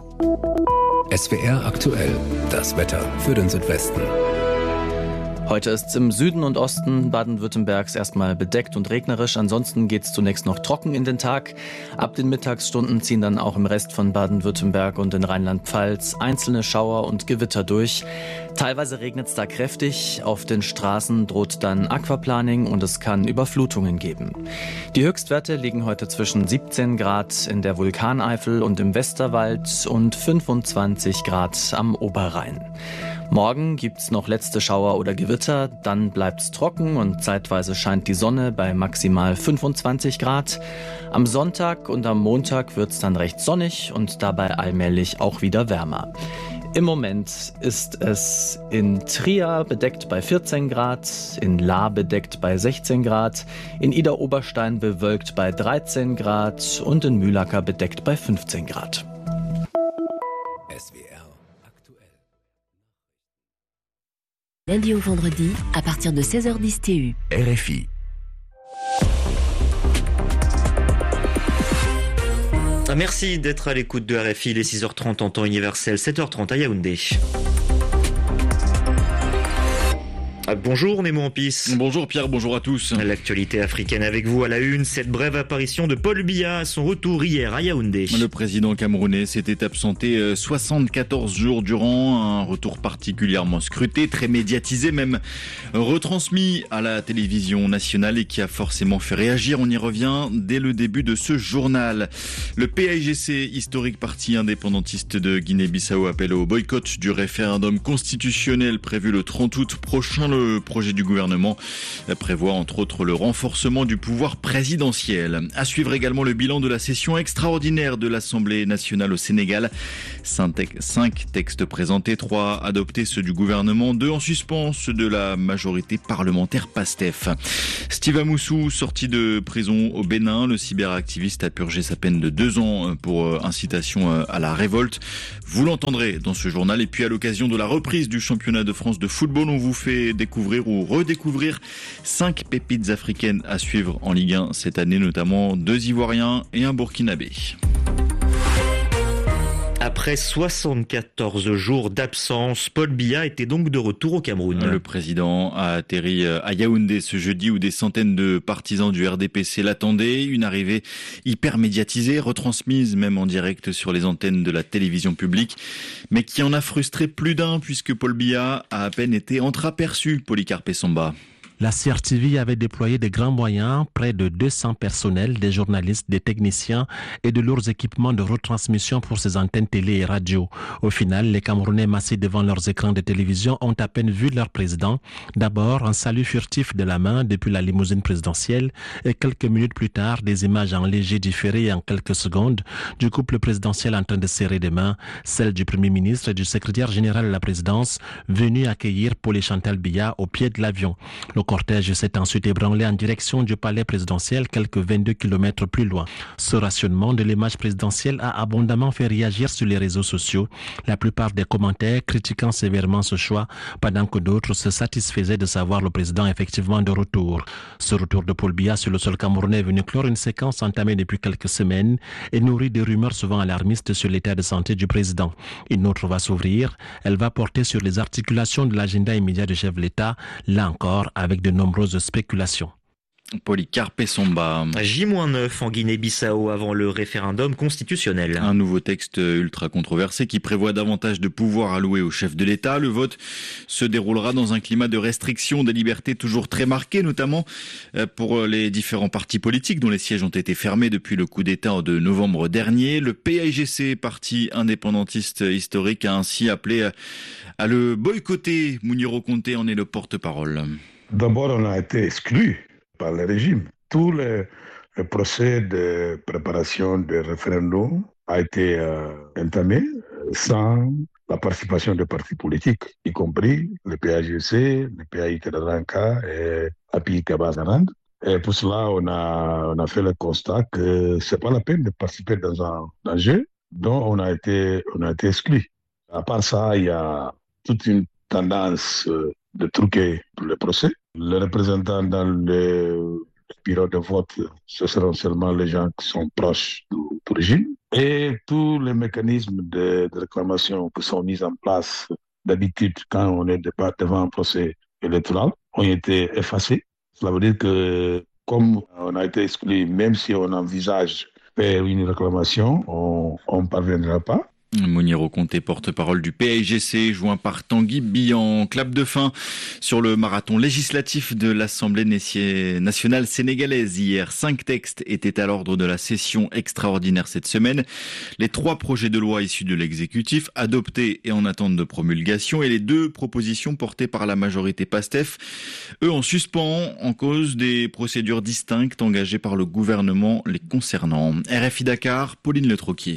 S W R aktuell, das Wetter für den Südwesten. Heute ist es im Süden und Osten Baden-Württembergs erstmal bedeckt und regnerisch. Ansonsten geht es zunächst noch trocken in den Tag. Ab den Mittagsstunden ziehen dann auch im Rest von Baden-Württemberg und in Rheinland-Pfalz einzelne Schauer und Gewitter durch. Teilweise regnet es da kräftig. Auf den Straßen droht dann Aquaplaning und es kann Überflutungen geben. Die Höchstwerte liegen heute zwischen siebzehn Grad in der Vulkaneifel und im Westerwald und fünfundzwanzig Grad am Oberrhein. Morgen gibt's noch letzte Schauer oder Gewitter, dann bleibt's trocken und zeitweise scheint die Sonne bei maximal fünfundzwanzig Grad. Am Sonntag und am Montag wird's dann recht sonnig und dabei allmählich auch wieder wärmer. Im Moment ist es in Trier bedeckt bei vierzehn Grad, in Lahr bedeckt bei sechzehn Grad, in Idar-Oberstein bewölkt bei dreizehn Grad und in Mühlacker bedeckt bei fünfzehn Grad. Lundi au vendredi, à partir de seize heures dix T U. R F I. Merci d'être à l'écoute de R F I, les six heures trente en temps universel, sept heures trente à Yaoundé. Bonjour Nemo Ampis. Bonjour Pierre, bonjour à tous. L'actualité africaine avec vous à la une, cette brève apparition de Paul Biya à son retour hier à Yaoundé. Le président camerounais s'était absenté soixante-quatorze jours durant, un retour particulièrement scruté, très médiatisé, même retransmis à la télévision nationale et qui a forcément fait réagir. On y revient dès le début de ce journal. Le P A I G C, historique parti indépendantiste de Guinée-Bissau, appelle au boycott du référendum constitutionnel prévu le trente août prochain. Le projet du gouvernement prévoit entre autres le renforcement du pouvoir présidentiel. À suivre également le bilan de la session extraordinaire de l'Assemblée nationale au Sénégal. Cinq textes présentés, trois adoptés, ceux du gouvernement, deux en suspens, ceux de la majorité parlementaire PASTEF. Steve Amoussou, sorti de prison au Bénin, le cyberactiviste a purgé sa peine de deux ans pour incitation à la révolte. Vous l'entendrez dans ce journal. Et puis à l'occasion de la reprise du championnat de France de football, on vous fait découvrir ou redécouvrir cinq pépites africaines à suivre en Ligue un cette année, notamment deux Ivoiriens et un Burkinabé. Après soixante-quatorze jours d'absence, Paul Biya était donc de retour au Cameroun. Le président a atterri à Yaoundé ce jeudi où des centaines de partisans du R D P C l'attendaient. Une arrivée hyper médiatisée, retransmise même en direct sur les antennes de la télévision publique, mais qui en a frustré plus d'un puisque Paul Biya a à peine été entreaperçu. Polycarpe Samba. La C R T V avait déployé de grands moyens, près de deux cents personnels, des journalistes, des techniciens et de lourds équipements de retransmission pour ses antennes télé et radio. Au final, les Camerounais massés devant leurs écrans de télévision ont à peine vu leur président. D'abord, un salut furtif de la main depuis la limousine présidentielle et quelques minutes plus tard, des images en léger différé en quelques secondes du couple présidentiel en train de serrer des mains, celle du Premier ministre et du secrétaire général de la présidence venus accueillir Paul et Chantal Biya au pied de l'avion. Le cortège s'est ensuite ébranlé en direction du palais présidentiel quelques vingt-deux kilomètres plus loin. Ce rationnement de l'image présidentielle a abondamment fait réagir sur les réseaux sociaux. La plupart des commentaires critiquant sévèrement ce choix, pendant que d'autres se satisfaisaient de savoir le président effectivement de retour. Ce retour de Paul Biya sur le sol camerounais est venu clore une séquence entamée depuis quelques semaines et nourrit des rumeurs souvent alarmistes sur l'état de santé du président. Une autre va s'ouvrir. Elle va porter sur les articulations de l'agenda immédiat du chef de l'État, là encore avec de nombreuses spéculations. Polycarpe Samba. J neuf en Guinée-Bissau avant le référendum constitutionnel. Un nouveau texte ultra controversé qui prévoit davantage de pouvoir alloués au chef de l'État. Le vote se déroulera dans un climat de restriction des libertés toujours très marqué, notamment pour les différents partis politiques dont les sièges ont été fermés depuis le coup d'État de novembre dernier. Le P A I G C, parti indépendantiste historique, a ainsi appelé à le boycotter. Mouniro Conté en est le porte-parole. D'abord, on a été exclus par le régime. Tout le, le procès de préparation du référendum a été euh, entamé sans la participation des partis politiques, y compris le P A G C, le P A I Kadaranka et A P I Kabazanand. Et pour cela, on a, on a fait le constat que ce n'est pas la peine de participer dans un, dans un jeu dont on a été, on a été exclu. À part ça, il y a toute une tendance euh, de truquer le procès. Les représentants dans le bureau de vote, ce seront seulement les gens qui sont proches du, du régime. Et tous les mécanismes de, de réclamation qui sont mis en place d'habitude quand on est devant un procès électoral ont été effacés. Cela veut dire que comme on a été exclu, même si on envisage faire une réclamation, on ne parviendra pas. Mouniro Conté, porte-parole du P A I G C, joint par Tanguy Bian. Clap de fin sur le marathon législatif de l'Assemblée nationale sénégalaise hier. Cinq textes étaient à l'ordre de la session extraordinaire cette semaine. Les trois projets de loi issus de l'exécutif, adoptés et en attente de promulgation, et les deux propositions portées par la majorité PASTEF, eux en suspens en cause des procédures distinctes engagées par le gouvernement les concernant. R F I Dakar, Pauline Le Troquier.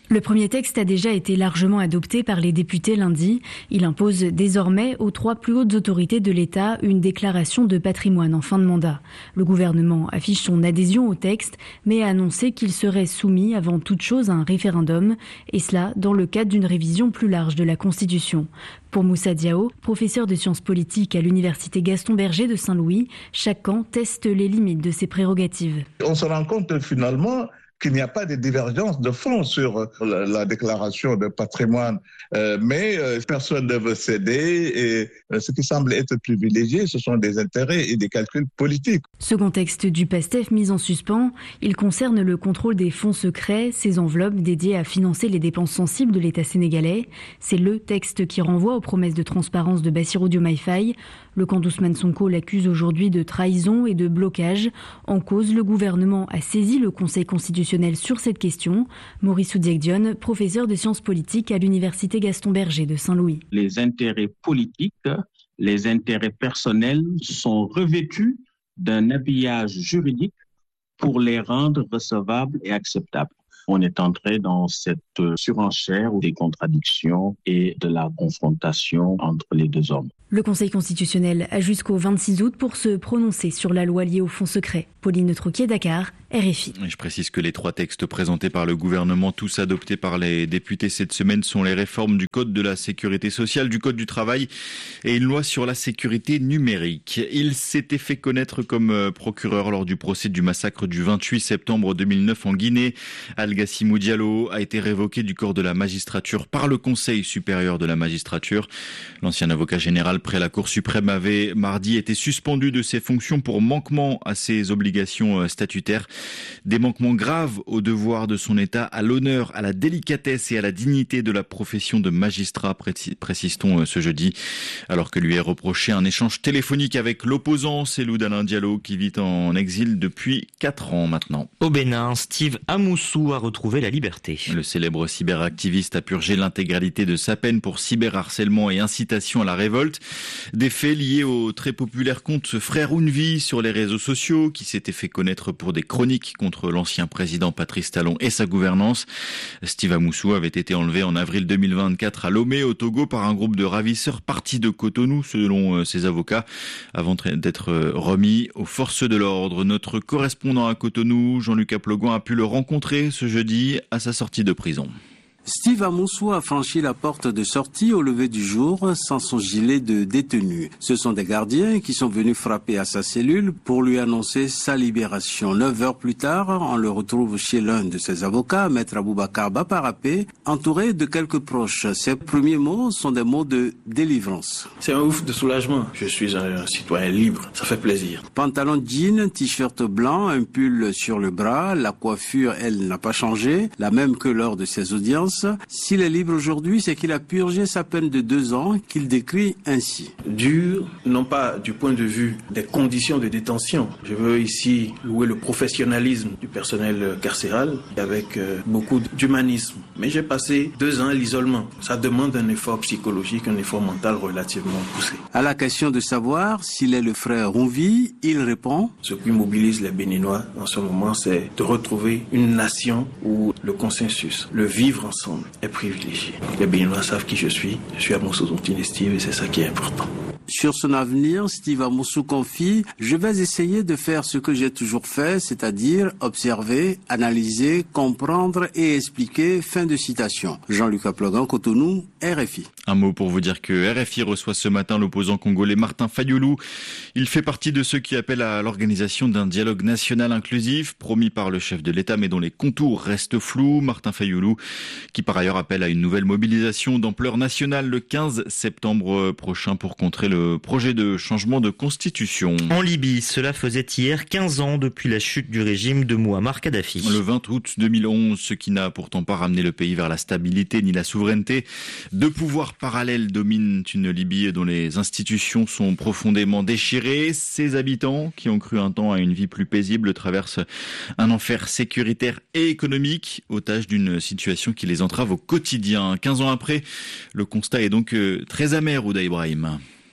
Le premier texte a déjà été largement adopté par les députés lundi. Il impose désormais aux trois plus hautes autorités de l'État une déclaration de patrimoine en fin de mandat. Le gouvernement affiche son adhésion au texte, mais a annoncé qu'il serait soumis avant toute chose à un référendum, et cela dans le cadre d'une révision plus large de la Constitution. Pour Moussa Diao, professeur de sciences politiques à l'université Gaston Berger de Saint-Louis, chaque camp teste les limites de ses prérogatives. On se rend compte finalement qu'il n'y a pas de divergence de fond sur la, la déclaration de patrimoine, euh, mais euh, personne ne veut céder et euh, ce qui semble être privilégié, ce sont des intérêts et des calculs politiques. Second texte du PASTEF mis en suspens, il concerne le contrôle des fonds secrets, ces enveloppes dédiées à financer les dépenses sensibles de l'État sénégalais. C'est le texte qui renvoie aux promesses de transparence de Bassirou Diomaye Faye. Le camp d'Ousmane Sonko l'accuse aujourd'hui de trahison et de blocage. En cause, le gouvernement a saisi le Conseil constitutionnel sur cette question. Maurice Oudiek-Dione, professeur de sciences politiques à l'université Gaston Berger de Saint-Louis. Les intérêts politiques, les intérêts personnels sont revêtus d'un habillage juridique pour les rendre recevables et acceptables. On est entré dans cette surenchère des contradictions et de la confrontation entre les deux hommes. Le Conseil constitutionnel a jusqu'au vingt-six août pour se prononcer sur la loi liée aux fonds secrets. Pauline Troquier, Dakar, R F I. Je précise que les trois textes présentés par le gouvernement, tous adoptés par les députés cette semaine, sont les réformes du Code de la sécurité sociale, du Code du travail et une loi sur la sécurité numérique. Il s'était fait connaître comme procureur lors du procès du massacre du vingt-huit septembre deux mille neuf en Guinée. Al-Gassimou Diallo a été révoqué du corps de la magistrature par le Conseil supérieur de la magistrature. L'ancien avocat général près la Cour suprême avait mardi été suspendu de ses fonctions pour manquement à ses obligations statutaires. Des manquements graves au devoir de son État, à l'honneur, à la délicatesse et à la dignité de la profession de magistrat, précise-t-on ce jeudi, alors que lui est reproché un échange téléphonique avec l'opposant Cellou Dalein Diallo qui vit en exil depuis quatre ans maintenant. Au Bénin, Steve Amoussou a retrouvé la liberté. Le célèbre cyberactiviste a purgé l'intégralité de sa peine pour cyberharcèlement et incitation à la révolte. Des faits liés au très populaire compte Frère Ounvi sur les réseaux sociaux qui s'était fait connaître pour des chroniques contre l'ancien président Patrice Talon et sa gouvernance. Steve Amoussou avait été enlevé en avril deux mille vingt-quatre à Lomé au Togo par un groupe de ravisseurs partis de Cotonou selon ses avocats avant d'être remis aux forces de l'ordre. Notre correspondant à Cotonou, Jean-Luc Aplogon, a pu le rencontrer ce jeudi à sa sortie de prison. Steve Amoussou a franchi la porte de sortie au lever du jour sans son gilet de détenu. Ce sont des gardiens qui sont venus frapper à sa cellule pour lui annoncer sa libération. Neuf heures plus tard, on le retrouve chez l'un de ses avocats, Maître Aboubakar Baparapé, entouré de quelques proches. Ses premiers mots sont des mots de délivrance. C'est un ouf de soulagement. Je suis un citoyen libre. Ça fait plaisir. Pantalon jean, t-shirt blanc, un pull sur le bras. La coiffure, elle, n'a pas changé. La même que lors de ses audiences. S'il est libre aujourd'hui, c'est qu'il a purgé sa peine de deux ans, qu'il décrit ainsi. Dur, non pas du point de vue des conditions de détention. Je veux ici louer le professionnalisme du personnel carcéral avec euh, beaucoup d'humanisme. Mais j'ai passé deux ans à l'isolement. Ça demande un effort psychologique, un effort mental relativement poussé. À la question de savoir s'il est le frère Ounvi, il répond: ce qui mobilise les Béninois en ce moment, c'est de retrouver une nation où le consensus, le vivre ensemble, est privilégié. Les Béninois savent qui je suis. Je suis Amoussou Zontine Steve et c'est ça qui est important. Sur son avenir, Steve Amoussou confie: je vais essayer de faire ce que j'ai toujours fait, c'est-à-dire observer, analyser, comprendre et expliquer. Fin de citation. Jean-Luc Aplogan, Cotonou, R F I. Un mot pour vous dire que R F I reçoit ce matin l'opposant congolais Martin Fayulu. Il fait partie de ceux qui appellent à l'organisation d'un dialogue national inclusif, promis par le chef de l'État, mais dont les contours restent flous. Martin Fayulu, qui par ailleurs appelle à une nouvelle mobilisation d'ampleur nationale le quinze septembre prochain pour contrer le projet de changement de constitution. En Libye, cela faisait hier quinze ans depuis la chute du régime de Mouammar Kadhafi. Le vingt août deux mille onze, ce qui n'a pourtant pas ramené le pays vers la stabilité ni la souveraineté. Deux pouvoirs parallèles dominent une Libye dont les institutions sont profondément déchirées. Ses habitants, qui ont cru un temps à une vie plus paisible, traversent un enfer sécuritaire et économique, otage d'une situation qui les entrave au quotidien. quinze ans après, le constat est donc très amer, Ouda Ibrahim.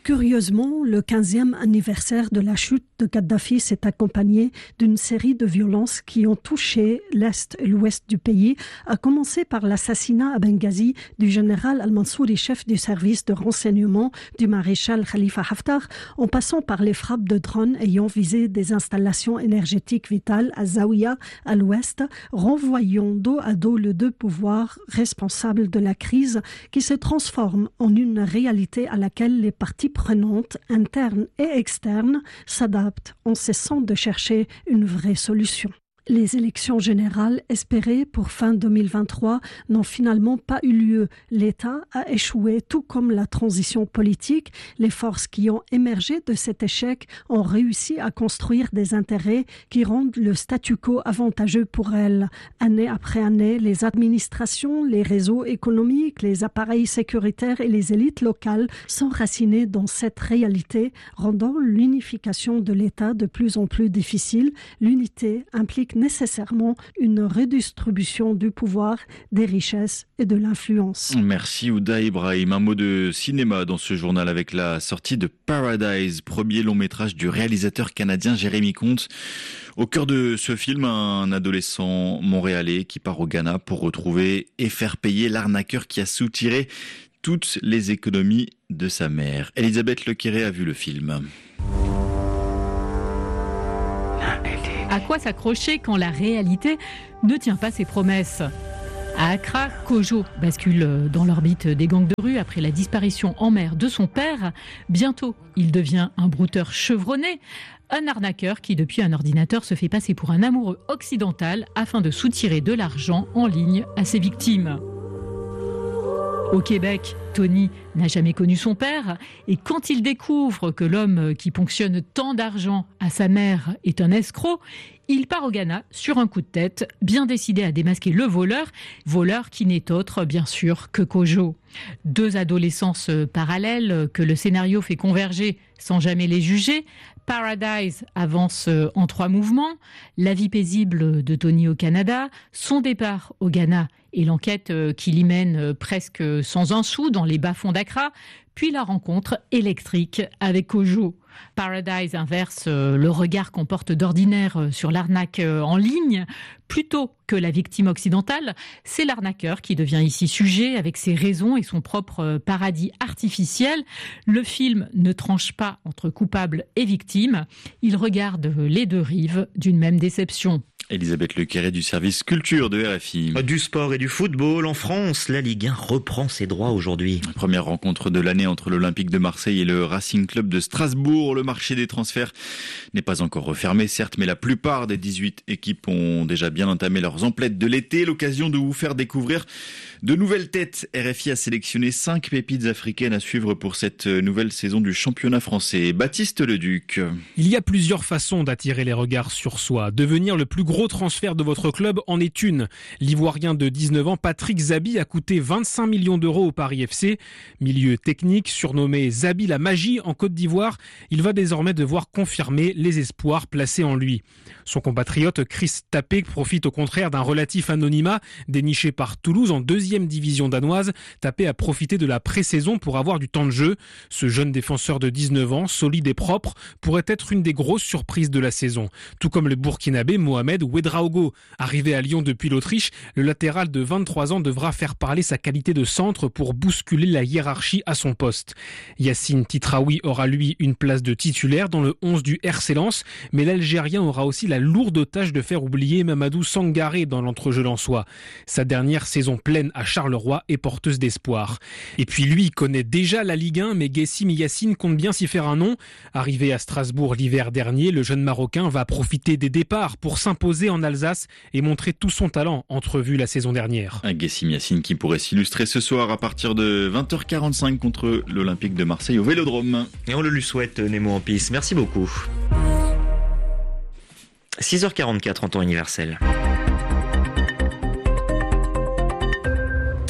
Curieusement, le quinzième anniversaire de la chute de Kadhafi s'est accompagné d'une série de violences qui ont touché l'Est et l'Ouest du pays, à commencer par l'assassinat à Benghazi du général Al-Mansouri, chef du service de renseignement du maréchal Khalifa Haftar, en passant par les frappes de drones ayant visé des installations énergétiques vitales à Zawiya, à l'Ouest, renvoyant dos à dos les deux pouvoirs responsables de la crise qui se transforme en une réalité à laquelle les parties prenantes, internes et externes, s'adaptent en cessant de chercher une vraie solution. Les élections générales espérées pour fin deux mille vingt-trois n'ont finalement pas eu lieu. L'État a échoué, tout comme la transition politique. Les forces qui ont émergé de cet échec ont réussi à construire des intérêts qui rendent le statu quo avantageux pour elles. Année après année, les administrations, les réseaux économiques, les appareils sécuritaires et les élites locales sont racinés dans cette réalité, rendant l'unification de l'État de plus en plus difficile. L'unité implique nécessairement une redistribution du pouvoir, des richesses et de l'influence. Merci Ouda Ibrahim. Un mot de cinéma dans ce journal avec la sortie de Paradise, premier long métrage du réalisateur canadien Jérémy Comte. Au cœur de ce film, un adolescent montréalais qui part au Ghana pour retrouver et faire payer l'arnaqueur qui a soutiré toutes les économies de sa mère. Elisabeth Lequéré a vu le film. À quoi s'accrocher quand la réalité ne tient pas ses promesses ? À Accra, Kojo bascule dans l'orbite des gangs de rue après la disparition en mer de son père. Bientôt, il devient un brouteur chevronné, un arnaqueur qui, depuis un ordinateur, se fait passer pour un amoureux occidental afin de soutirer de l'argent en ligne à ses victimes. Au Québec, Tony n'a jamais connu son père et quand il découvre que l'homme qui ponctionne tant d'argent à sa mère est un escroc, il part au Ghana sur un coup de tête, bien décidé à démasquer le voleur, voleur qui n'est autre, bien sûr, que Kojo. Deux adolescences parallèles que le scénario fait converger sans jamais les juger. Paradise avance en trois mouvements, la vie paisible de Tony au Canada, son départ au Ghana et l'enquête qui l'y mène presque sans un sou dans les bas-fonds d'Accra, puis la rencontre électrique avec Kojo. Paradise inverse le regard qu'on porte d'ordinaire sur l'arnaque en ligne. Plutôt que la victime occidentale, c'est l'arnaqueur qui devient ici sujet avec ses raisons et son propre paradis artificiel. Le film ne tranche pas entre coupable et victime. Il regarde les deux rives d'une même déception. Elisabeth Lequéré du service culture de R F I. Du sport et du football en France, la Ligue un reprend ses droits aujourd'hui. Première rencontre de l'année entre l'Olympique de Marseille et le Racing Club de Strasbourg. Le marché des transferts n'est pas encore refermé, certes, mais la plupart des dix-huit équipes ont déjà bien entamé leurs emplettes de l'été. L'occasion de vous faire découvrir de nouvelles têtes. R F I a sélectionné cinq pépites africaines à suivre pour cette nouvelle saison du championnat français. Baptiste Leduc. Il y a plusieurs façons d'attirer les regards sur soi. Devenir le plus gros gros transfert de votre club en est une. L'Ivoirien de dix-neuf ans, Patrick Zabi, a coûté vingt-cinq millions d'euros au Paris F C. Milieu technique, surnommé Zabi la magie en Côte d'Ivoire, il va désormais devoir confirmer les espoirs placés en lui. Son compatriote Chris Tapé profite au contraire d'un relatif anonymat déniché par Toulouse en deuxième division danoise. Tapé a profité de la pré-saison pour avoir du temps de jeu. Ce jeune défenseur de dix-neuf ans, solide et propre, pourrait être une des grosses surprises de la saison. Tout comme le Burkinabé Mohamed Ouedraogo. Arrivé à Lyon depuis l'Autriche, le latéral de vingt-trois ans devra faire parler sa qualité de centre pour bousculer la hiérarchie à son poste. Yacine Titraoui aura lui une place de titulaire dans le onze du R C Lens, mais l'Algérien aura aussi la lourde tâche de faire oublier Mamadou Sangaré dans l'entrejeu lensois. Sa dernière saison pleine à Charleroi est porteuse d'espoir. Et puis lui connaît déjà la Ligue un, mais Guessim Yacine compte bien s'y faire un nom. Arrivé à Strasbourg l'hiver dernier, le jeune Marocain va profiter des départs pour s'imposer en Alsace et montrer tout son talent entrevu la saison dernière. Un Guessim Yacine qui pourrait s'illustrer ce soir à partir de vingt heures quarante-cinq contre l'Olympique de Marseille au Vélodrome. Et on le lui souhaite, Nemo en piste. Merci beaucoup. six heures quarante-quatre en temps universel.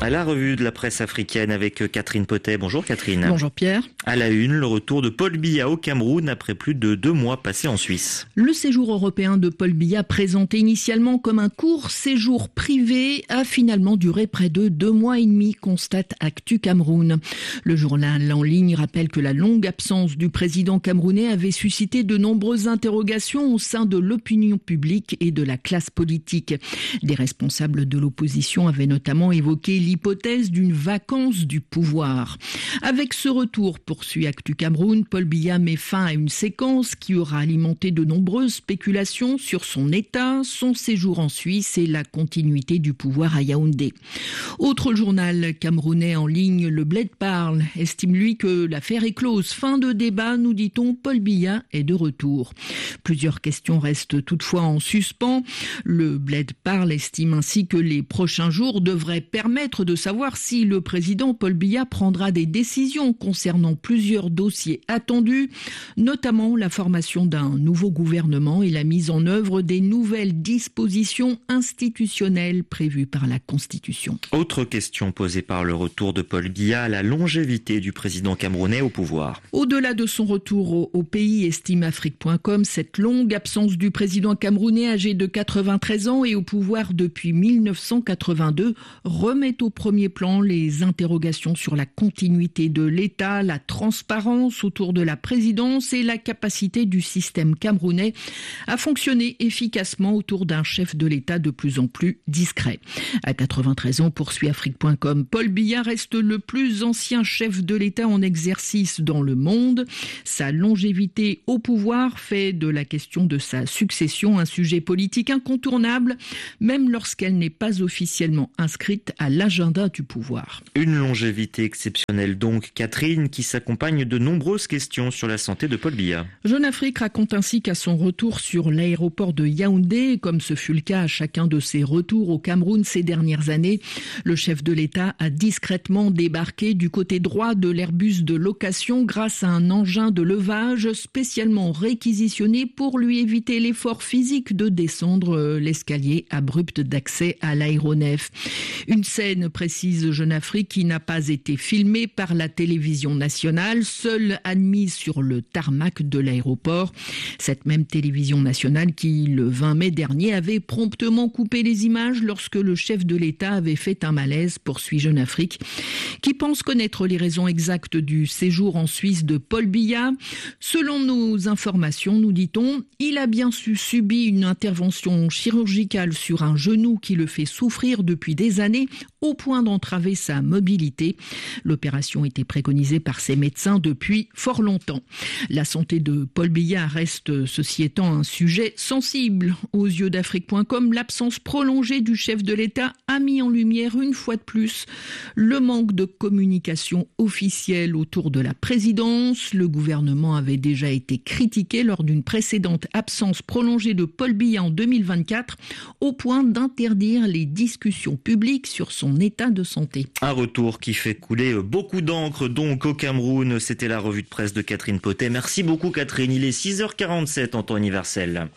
À la revue de la presse africaine avec Catherine Potet. Bonjour Catherine. Bonjour Pierre. À la une, le retour de Paul Biya au Cameroun après plus de deux mois passés en Suisse. Le séjour européen de Paul Biya, présenté initialement comme un court séjour privé, a finalement duré près de deux mois et demi, constate Actu Cameroun. Le journal en ligne rappelle que la longue absence du président camerounais avait suscité de nombreuses interrogations au sein de l'opinion publique et de la classe politique. Des responsables de l'opposition avaient notamment évoqué l'hypothèse d'une vacance du pouvoir. Avec ce retour, poursuit Actu Cameroun, Paul Biya met fin à une séquence qui aura alimenté de nombreuses spéculations sur son état, son séjour en Suisse et la continuité du pouvoir à Yaoundé. Autre journal camerounais en ligne, le Bled parle, estime lui que l'affaire est close. Fin de débat, nous dit-on, Paul Biya est de retour. Plusieurs questions restent toutefois en suspens. Le Bled parle estime ainsi que les prochains jours devraient permettre de savoir si le président Paul Biya prendra des décisions concernant plusieurs dossiers attendus, notamment la formation d'un nouveau gouvernement et la mise en œuvre des nouvelles dispositions institutionnelles prévues par la Constitution. Autre question posée par le retour de Paul Biya, la longévité du président camerounais au pouvoir. Au-delà de son retour au, au pays, estime Afrique point com, cette longue absence du président camerounais âgé de quatre-vingt-treize ans et au pouvoir depuis mille neuf cent quatre-vingt-deux remet au premier plan les interrogations sur la continuité de l'État, la transparence autour de la présidence et la capacité du système camerounais à fonctionner efficacement autour d'un chef de l'État de plus en plus discret. À quatre-vingt-treize ans, poursuit Afrique point com, Paul Biya reste le plus ancien chef de l'État en exercice dans le monde. Sa longévité au pouvoir fait de la question de sa succession un sujet politique incontournable, même lorsqu'elle n'est pas officiellement inscrite à l'agenda du pouvoir. Une longévité exceptionnelle donc, Catherine, qui s'accompagne de nombreuses questions sur la santé de Paul Biya. Jeune Afrique raconte ainsi qu'à son retour sur l'aéroport de Yaoundé, comme ce fut le cas à chacun de ses retours au Cameroun ces dernières années, le chef de l'État a discrètement débarqué du côté droit de l'Airbus de location grâce à un engin de levage spécialement réquisitionné pour lui éviter l'effort physique de descendre l'escalier abrupt d'accès à l'aéronef. Une scène, précise Jeune Afrique, qui n'a pas été filmée par la télévision nationale, seule admise sur le tarmac de l'aéroport. Cette même télévision nationale qui, le vingt mai dernier, avait promptement coupé les images lorsque le chef de l'État avait fait un malaise, poursuit Jeune Afrique, qui pense connaître les raisons exactes du séjour en Suisse de Paul Biya. Selon nos informations, nous dit-on, il a bien subi une intervention chirurgicale sur un genou qui le fait souffrir depuis des années, au point d'entraver sa mobilité. L'opération était préconisée par ses médecins depuis fort longtemps. La santé de Paul Biya reste, ceci étant, un sujet sensible. Aux yeux d'Afrique point com, l'absence prolongée du chef de l'État a mis en lumière une fois de plus le manque de communication officielle autour de la présidence. Le gouvernement avait déjà été critiqué lors d'une précédente absence prolongée de Paul Biya en deux mille vingt-quatre, au point d'interdire les discussions publiques sur son état de santé. Un retour qui fait couler beaucoup d'encre donc au Cameroun. C'était la revue de presse de Catherine Potet. Merci beaucoup Catherine. Il est six heures quarante-sept en temps universel.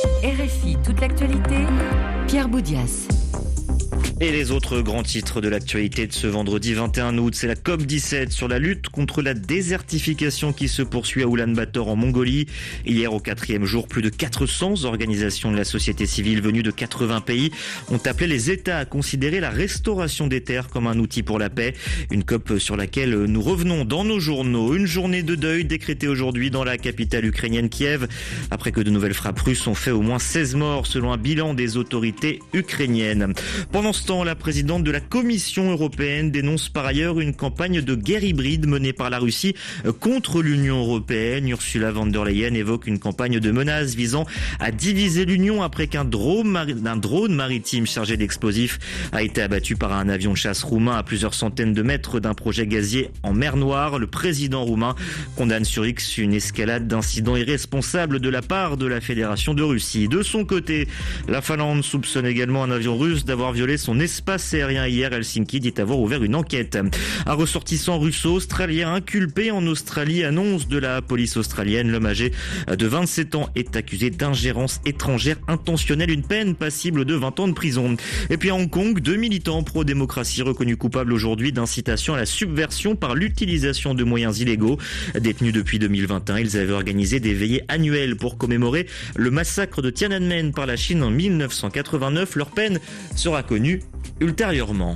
R F I, toute l'actualité, Pierre Boudias. Et les autres grands titres de l'actualité de ce vendredi vingt et un août, c'est la COP dix-sept sur la lutte contre la désertification qui se poursuit à Oulan-Bator en Mongolie. Hier, au quatrième jour, plus de quatre cents organisations de la société civile venues de quatre-vingts pays ont appelé les États à considérer la restauration des terres comme un outil pour la paix. Une COP sur laquelle nous revenons dans nos journaux. Une journée de deuil décrétée aujourd'hui dans la capitale ukrainienne Kiev, après que de nouvelles frappes russes ont fait au moins seize morts selon un bilan des autorités ukrainiennes. Pendant ce temps, la présidente de la Commission européenne dénonce par ailleurs une campagne de guerre hybride menée par la Russie contre l'Union européenne. Ursula von der Leyen évoque une campagne de menaces visant à diviser l'Union après qu'un drone, un drone maritime chargé d'explosifs a été abattu par un avion de chasse roumain à plusieurs centaines de mètres d'un projet gazier en mer Noire. Le président roumain condamne sur X une escalade d'incidents irresponsables de la part de la Fédération de Russie. De son côté, la Finlande soupçonne également un avion russe d'avoir violé son son espace aérien hier. Helsinki dit avoir ouvert une enquête. Un ressortissant russo-australien inculpé en Australie, annonce de la police australienne. L'homme âgé de vingt-sept ans est accusé d'ingérence étrangère intentionnelle, une peine passible de vingt ans de prison. Et puis à Hong Kong, deux militants pro-démocratie reconnus coupables aujourd'hui d'incitation à la subversion par l'utilisation de moyens illégaux. Détenus depuis deux mille vingt et un, ils avaient organisé des veillées annuelles pour commémorer le massacre de Tiananmen par la Chine en mille neuf cent quatre-vingt-neuf. Leur peine sera connue ultérieurement.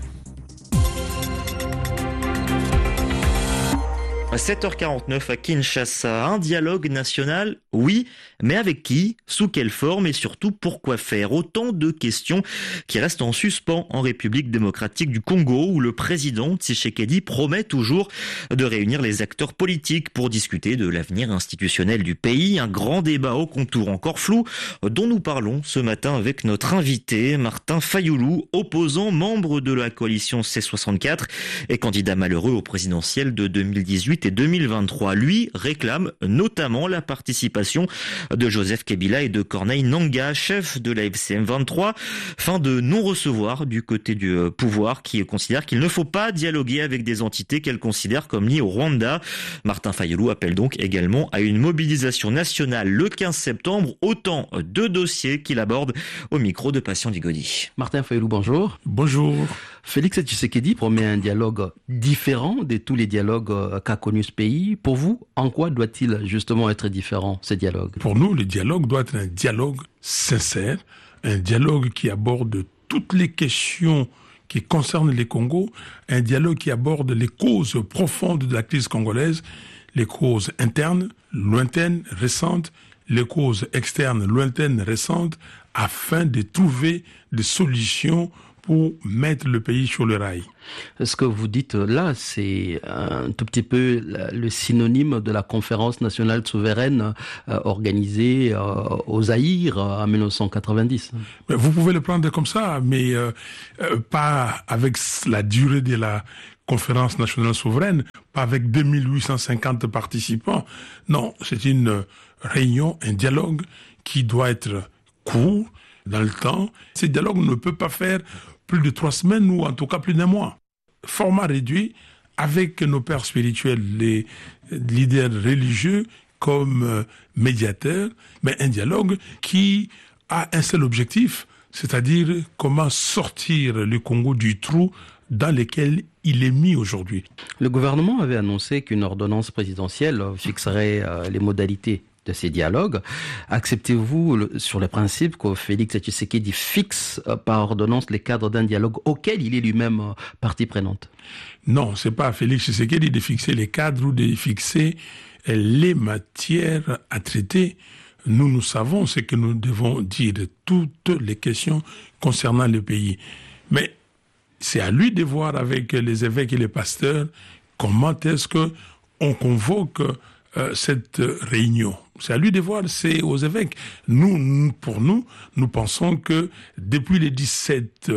À sept heures quarante-neuf à Kinshasa, un dialogue national, oui, mais avec qui, sous quelle forme et surtout pourquoi faire? Autant de questions qui restent en suspens en République démocratique du Congo, où le président Tshisekedi promet toujours de réunir les acteurs politiques pour discuter de l'avenir institutionnel du pays. Un grand débat aux contours encore flous dont nous parlons ce matin avec notre invité Martin Fayoulou, opposant, membre de la coalition C soixante-quatre et candidat malheureux au présidentiel de deux mille dix-huit et deux mille vingt-trois. Lui réclame notamment la participation de Joseph Kabila et de Corneille Nangaa, chef de la F C M vingt-trois, fin de non-recevoir du côté du pouvoir qui considère qu'il ne faut pas dialoguer avec des entités qu'elle considère comme liées au Rwanda. Martin Fayoulou appelle donc également à une mobilisation nationale le quinze septembre, autant de dossiers qu'il aborde au micro de Patient Digodi. Martin Fayoulou, bonjour. Bonjour. Félix Tshisekedi promet un dialogue différent de tous les dialogues qu'a connu ce pays. Pour vous, en quoi doit-il justement être différent, ce dialogue? Pour nous, le dialogue doit être un dialogue sincère, un dialogue qui aborde toutes les questions qui concernent les Congos, un dialogue qui aborde les causes profondes de la crise congolaise, les causes internes, lointaines, récentes, les causes externes, lointaines, récentes, afin de trouver des solutions pour mettre le pays sur le rail. Ce que vous dites là, c'est un tout petit peu le synonyme de la conférence nationale souveraine euh, organisée euh, au Zaïre en mille neuf cent quatre-vingt-dix. Mais vous pouvez le prendre comme ça, mais euh, euh, pas avec la durée de la conférence nationale souveraine, pas avec deux mille huit cent cinquante participants. Non, c'est une réunion, un dialogue qui doit être court dans le temps. Ce dialogue ne peut pas faire plus de trois semaines ou en tout cas plus d'un mois. Format réduit avec nos pères spirituels, les leaders religieux comme euh, médiateurs, mais un dialogue qui a un seul objectif, c'est-à-dire comment sortir le Congo du trou dans lequel il est mis aujourd'hui. Le gouvernement avait annoncé qu'une ordonnance présidentielle fixerait euh, les modalités de ces dialogues. Acceptez-vous le, sur le principe que Félix Tshisekedi fixe euh, par ordonnance les cadres d'un dialogue auquel il est lui-même euh, partie prenante? Non, c'est pas à Félix Tshisekedi de fixer les cadres ou de fixer euh, les matières à traiter. Nous, nous savons ce que nous devons dire de toutes les questions concernant le pays. Mais c'est à lui de voir avec les évêques et les pasteurs comment est-ce que on convoque euh, cette réunion. C'est à lui de voir, c'est aux évêques. Nous, pour nous, nous pensons que depuis le dix-sept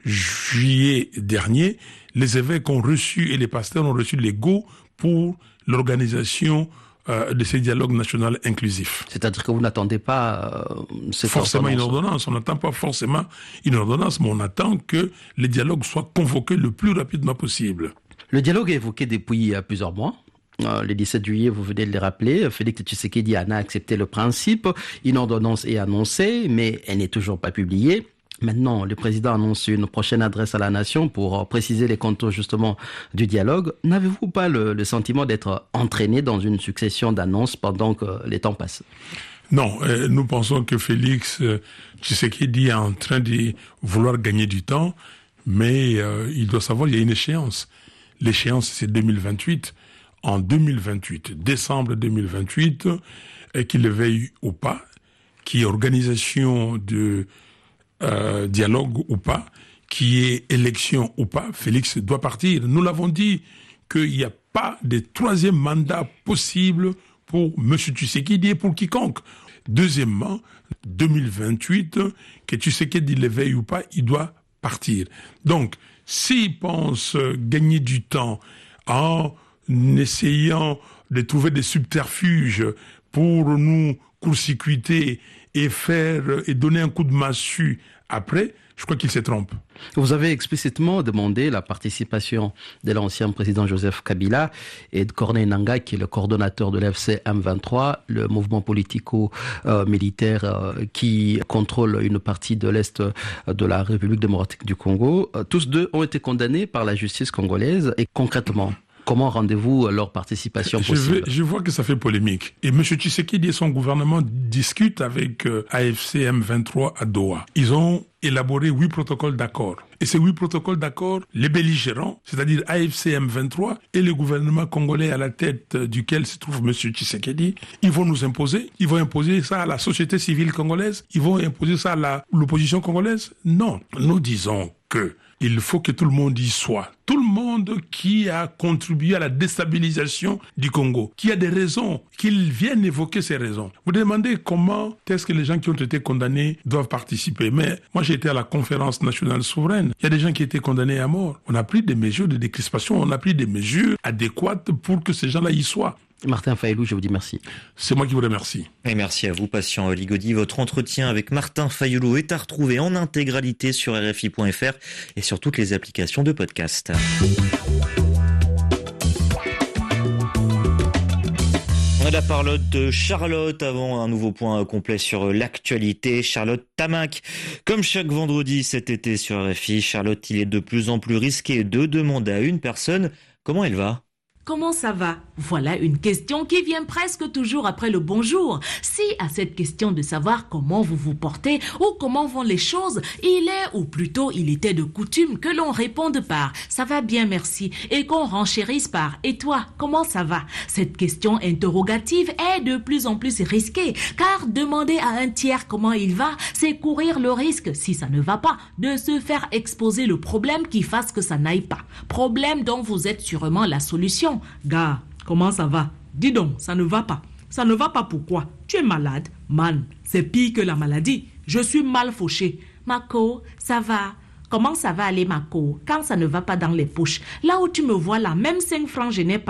juillet dernier, les évêques ont reçu et les pasteurs ont reçu les go pour l'organisation euh, de ces dialogues nationaux inclusifs. C'est-à-dire que vous n'attendez pas euh, cette forcément ordonnance. une ordonnance. On n'attend pas forcément une ordonnance, mais on attend que les dialogues soient convoqués le plus rapidement possible. Le dialogue est évoqué depuis euh, plusieurs mois. Le dix-sept juillet, vous venez de le rappeler, Félix Tshisekedi en a accepté le principe. Une ordonnance est annoncée, mais elle n'est toujours pas publiée. Maintenant, le président annonce une prochaine adresse à la nation pour préciser les contours justement du dialogue. N'avez-vous pas le, le sentiment d'être entraîné dans une succession d'annonces pendant que les temps passent? Non, euh, nous pensons que Félix euh, Tshisekedi est en train de vouloir gagner du temps, mais euh, il doit savoir qu'il y a une échéance. L'échéance, c'est deux mille vingt-huit. En deux mille vingt-huit, décembre deux mille vingt-huit, et qu'il le veuille ou pas, qui est organisation de euh, dialogue ou pas, qui est élection ou pas, Félix doit partir. Nous l'avons dit qu'il n'y a pas de troisième mandat possible pour M. Tshisekedi et pour quiconque. Deuxièmement, deux mille vingt-huit, que Tshisekedi le veuille ou pas, il doit partir. Donc, s'il pense gagner du temps en essayant de trouver des subterfuges pour nous court-circuiter et faire et donner un coup de massue après, Je crois qu'il se trompe. Vous avez explicitement demandé la participation de l'ancien président Joseph Kabila et de Corneille Nangaa, qui est le coordonnateur de l'A F C M vingt-trois, le mouvement politico-militaire euh, qui contrôle une partie de l'Est de la République démocratique du Congo. Euh, tous deux ont été condamnés par la justice congolaise. Et concrètement, comment rendez-vous leur participation possible? je, je vois que ça fait polémique. Et M. Tshisekedi et son gouvernement discutent avec euh, A F C M vingt-trois à Doha. Ils ont élaboré huit protocoles d'accord. Et ces huit protocoles d'accord, les belligérants, c'est-à-dire A F C M vingt-trois et le gouvernement congolais à la tête duquel se trouve M. Tshisekedi, ils vont nous imposer. Ils vont imposer ça à la société civile congolaise. Ils vont imposer ça à la, l'opposition congolaise. Non, nous disons que il faut que tout le monde y soit. Tout le monde qui a contribué à la déstabilisation du Congo, qui a des raisons, qu'ils viennent évoquer ces raisons. Vous demandez comment est-ce que les gens qui ont été condamnés doivent participer. Mais moi, j'ai été à la conférence nationale souveraine. Il y a des gens qui étaient condamnés à mort. On a pris des mesures de décrispation, on a pris des mesures adéquates pour que ces gens-là y soient. Martin Fayoulou, je vous dis merci. C'est moi qui vous remercie. Et merci à vous, patient Oligodi. Votre entretien avec Martin Fayoulou est à retrouver en intégralité sur R F I point F R et sur toutes les applications de podcast. La parlotte de Charlotte avant un nouveau point complet sur l'actualité. Charlotte Tamac. Comme chaque vendredi cet été sur R F I, Charlotte, il est de plus en plus risqué de demander à une personne comment elle va. Comment ça va? Voilà une question qui vient presque toujours après le bonjour. Si à cette question de savoir comment vous vous portez ou comment vont les choses, il est, ou plutôt il était de coutume que l'on réponde par « ça va bien merci » et qu'on renchérisse par « et toi, comment ça va ?» Cette question interrogative est de plus en plus risquée car demander à un tiers comment il va, c'est courir le risque, si ça ne va pas, de se faire exposer le problème qui fasse que ça n'aille pas. Problème dont vous êtes sûrement la solution. Gars, comment ça va? Dis donc, ça ne va pas. Ça ne va pas pourquoi? Tu es malade? Man, c'est pire que la maladie. Je suis mal fauché. Mako, ça va? Comment ça va aller, Mako? Quand ça ne va pas dans les poches? Là où tu me vois là, même cinq francs, je n'ai pas.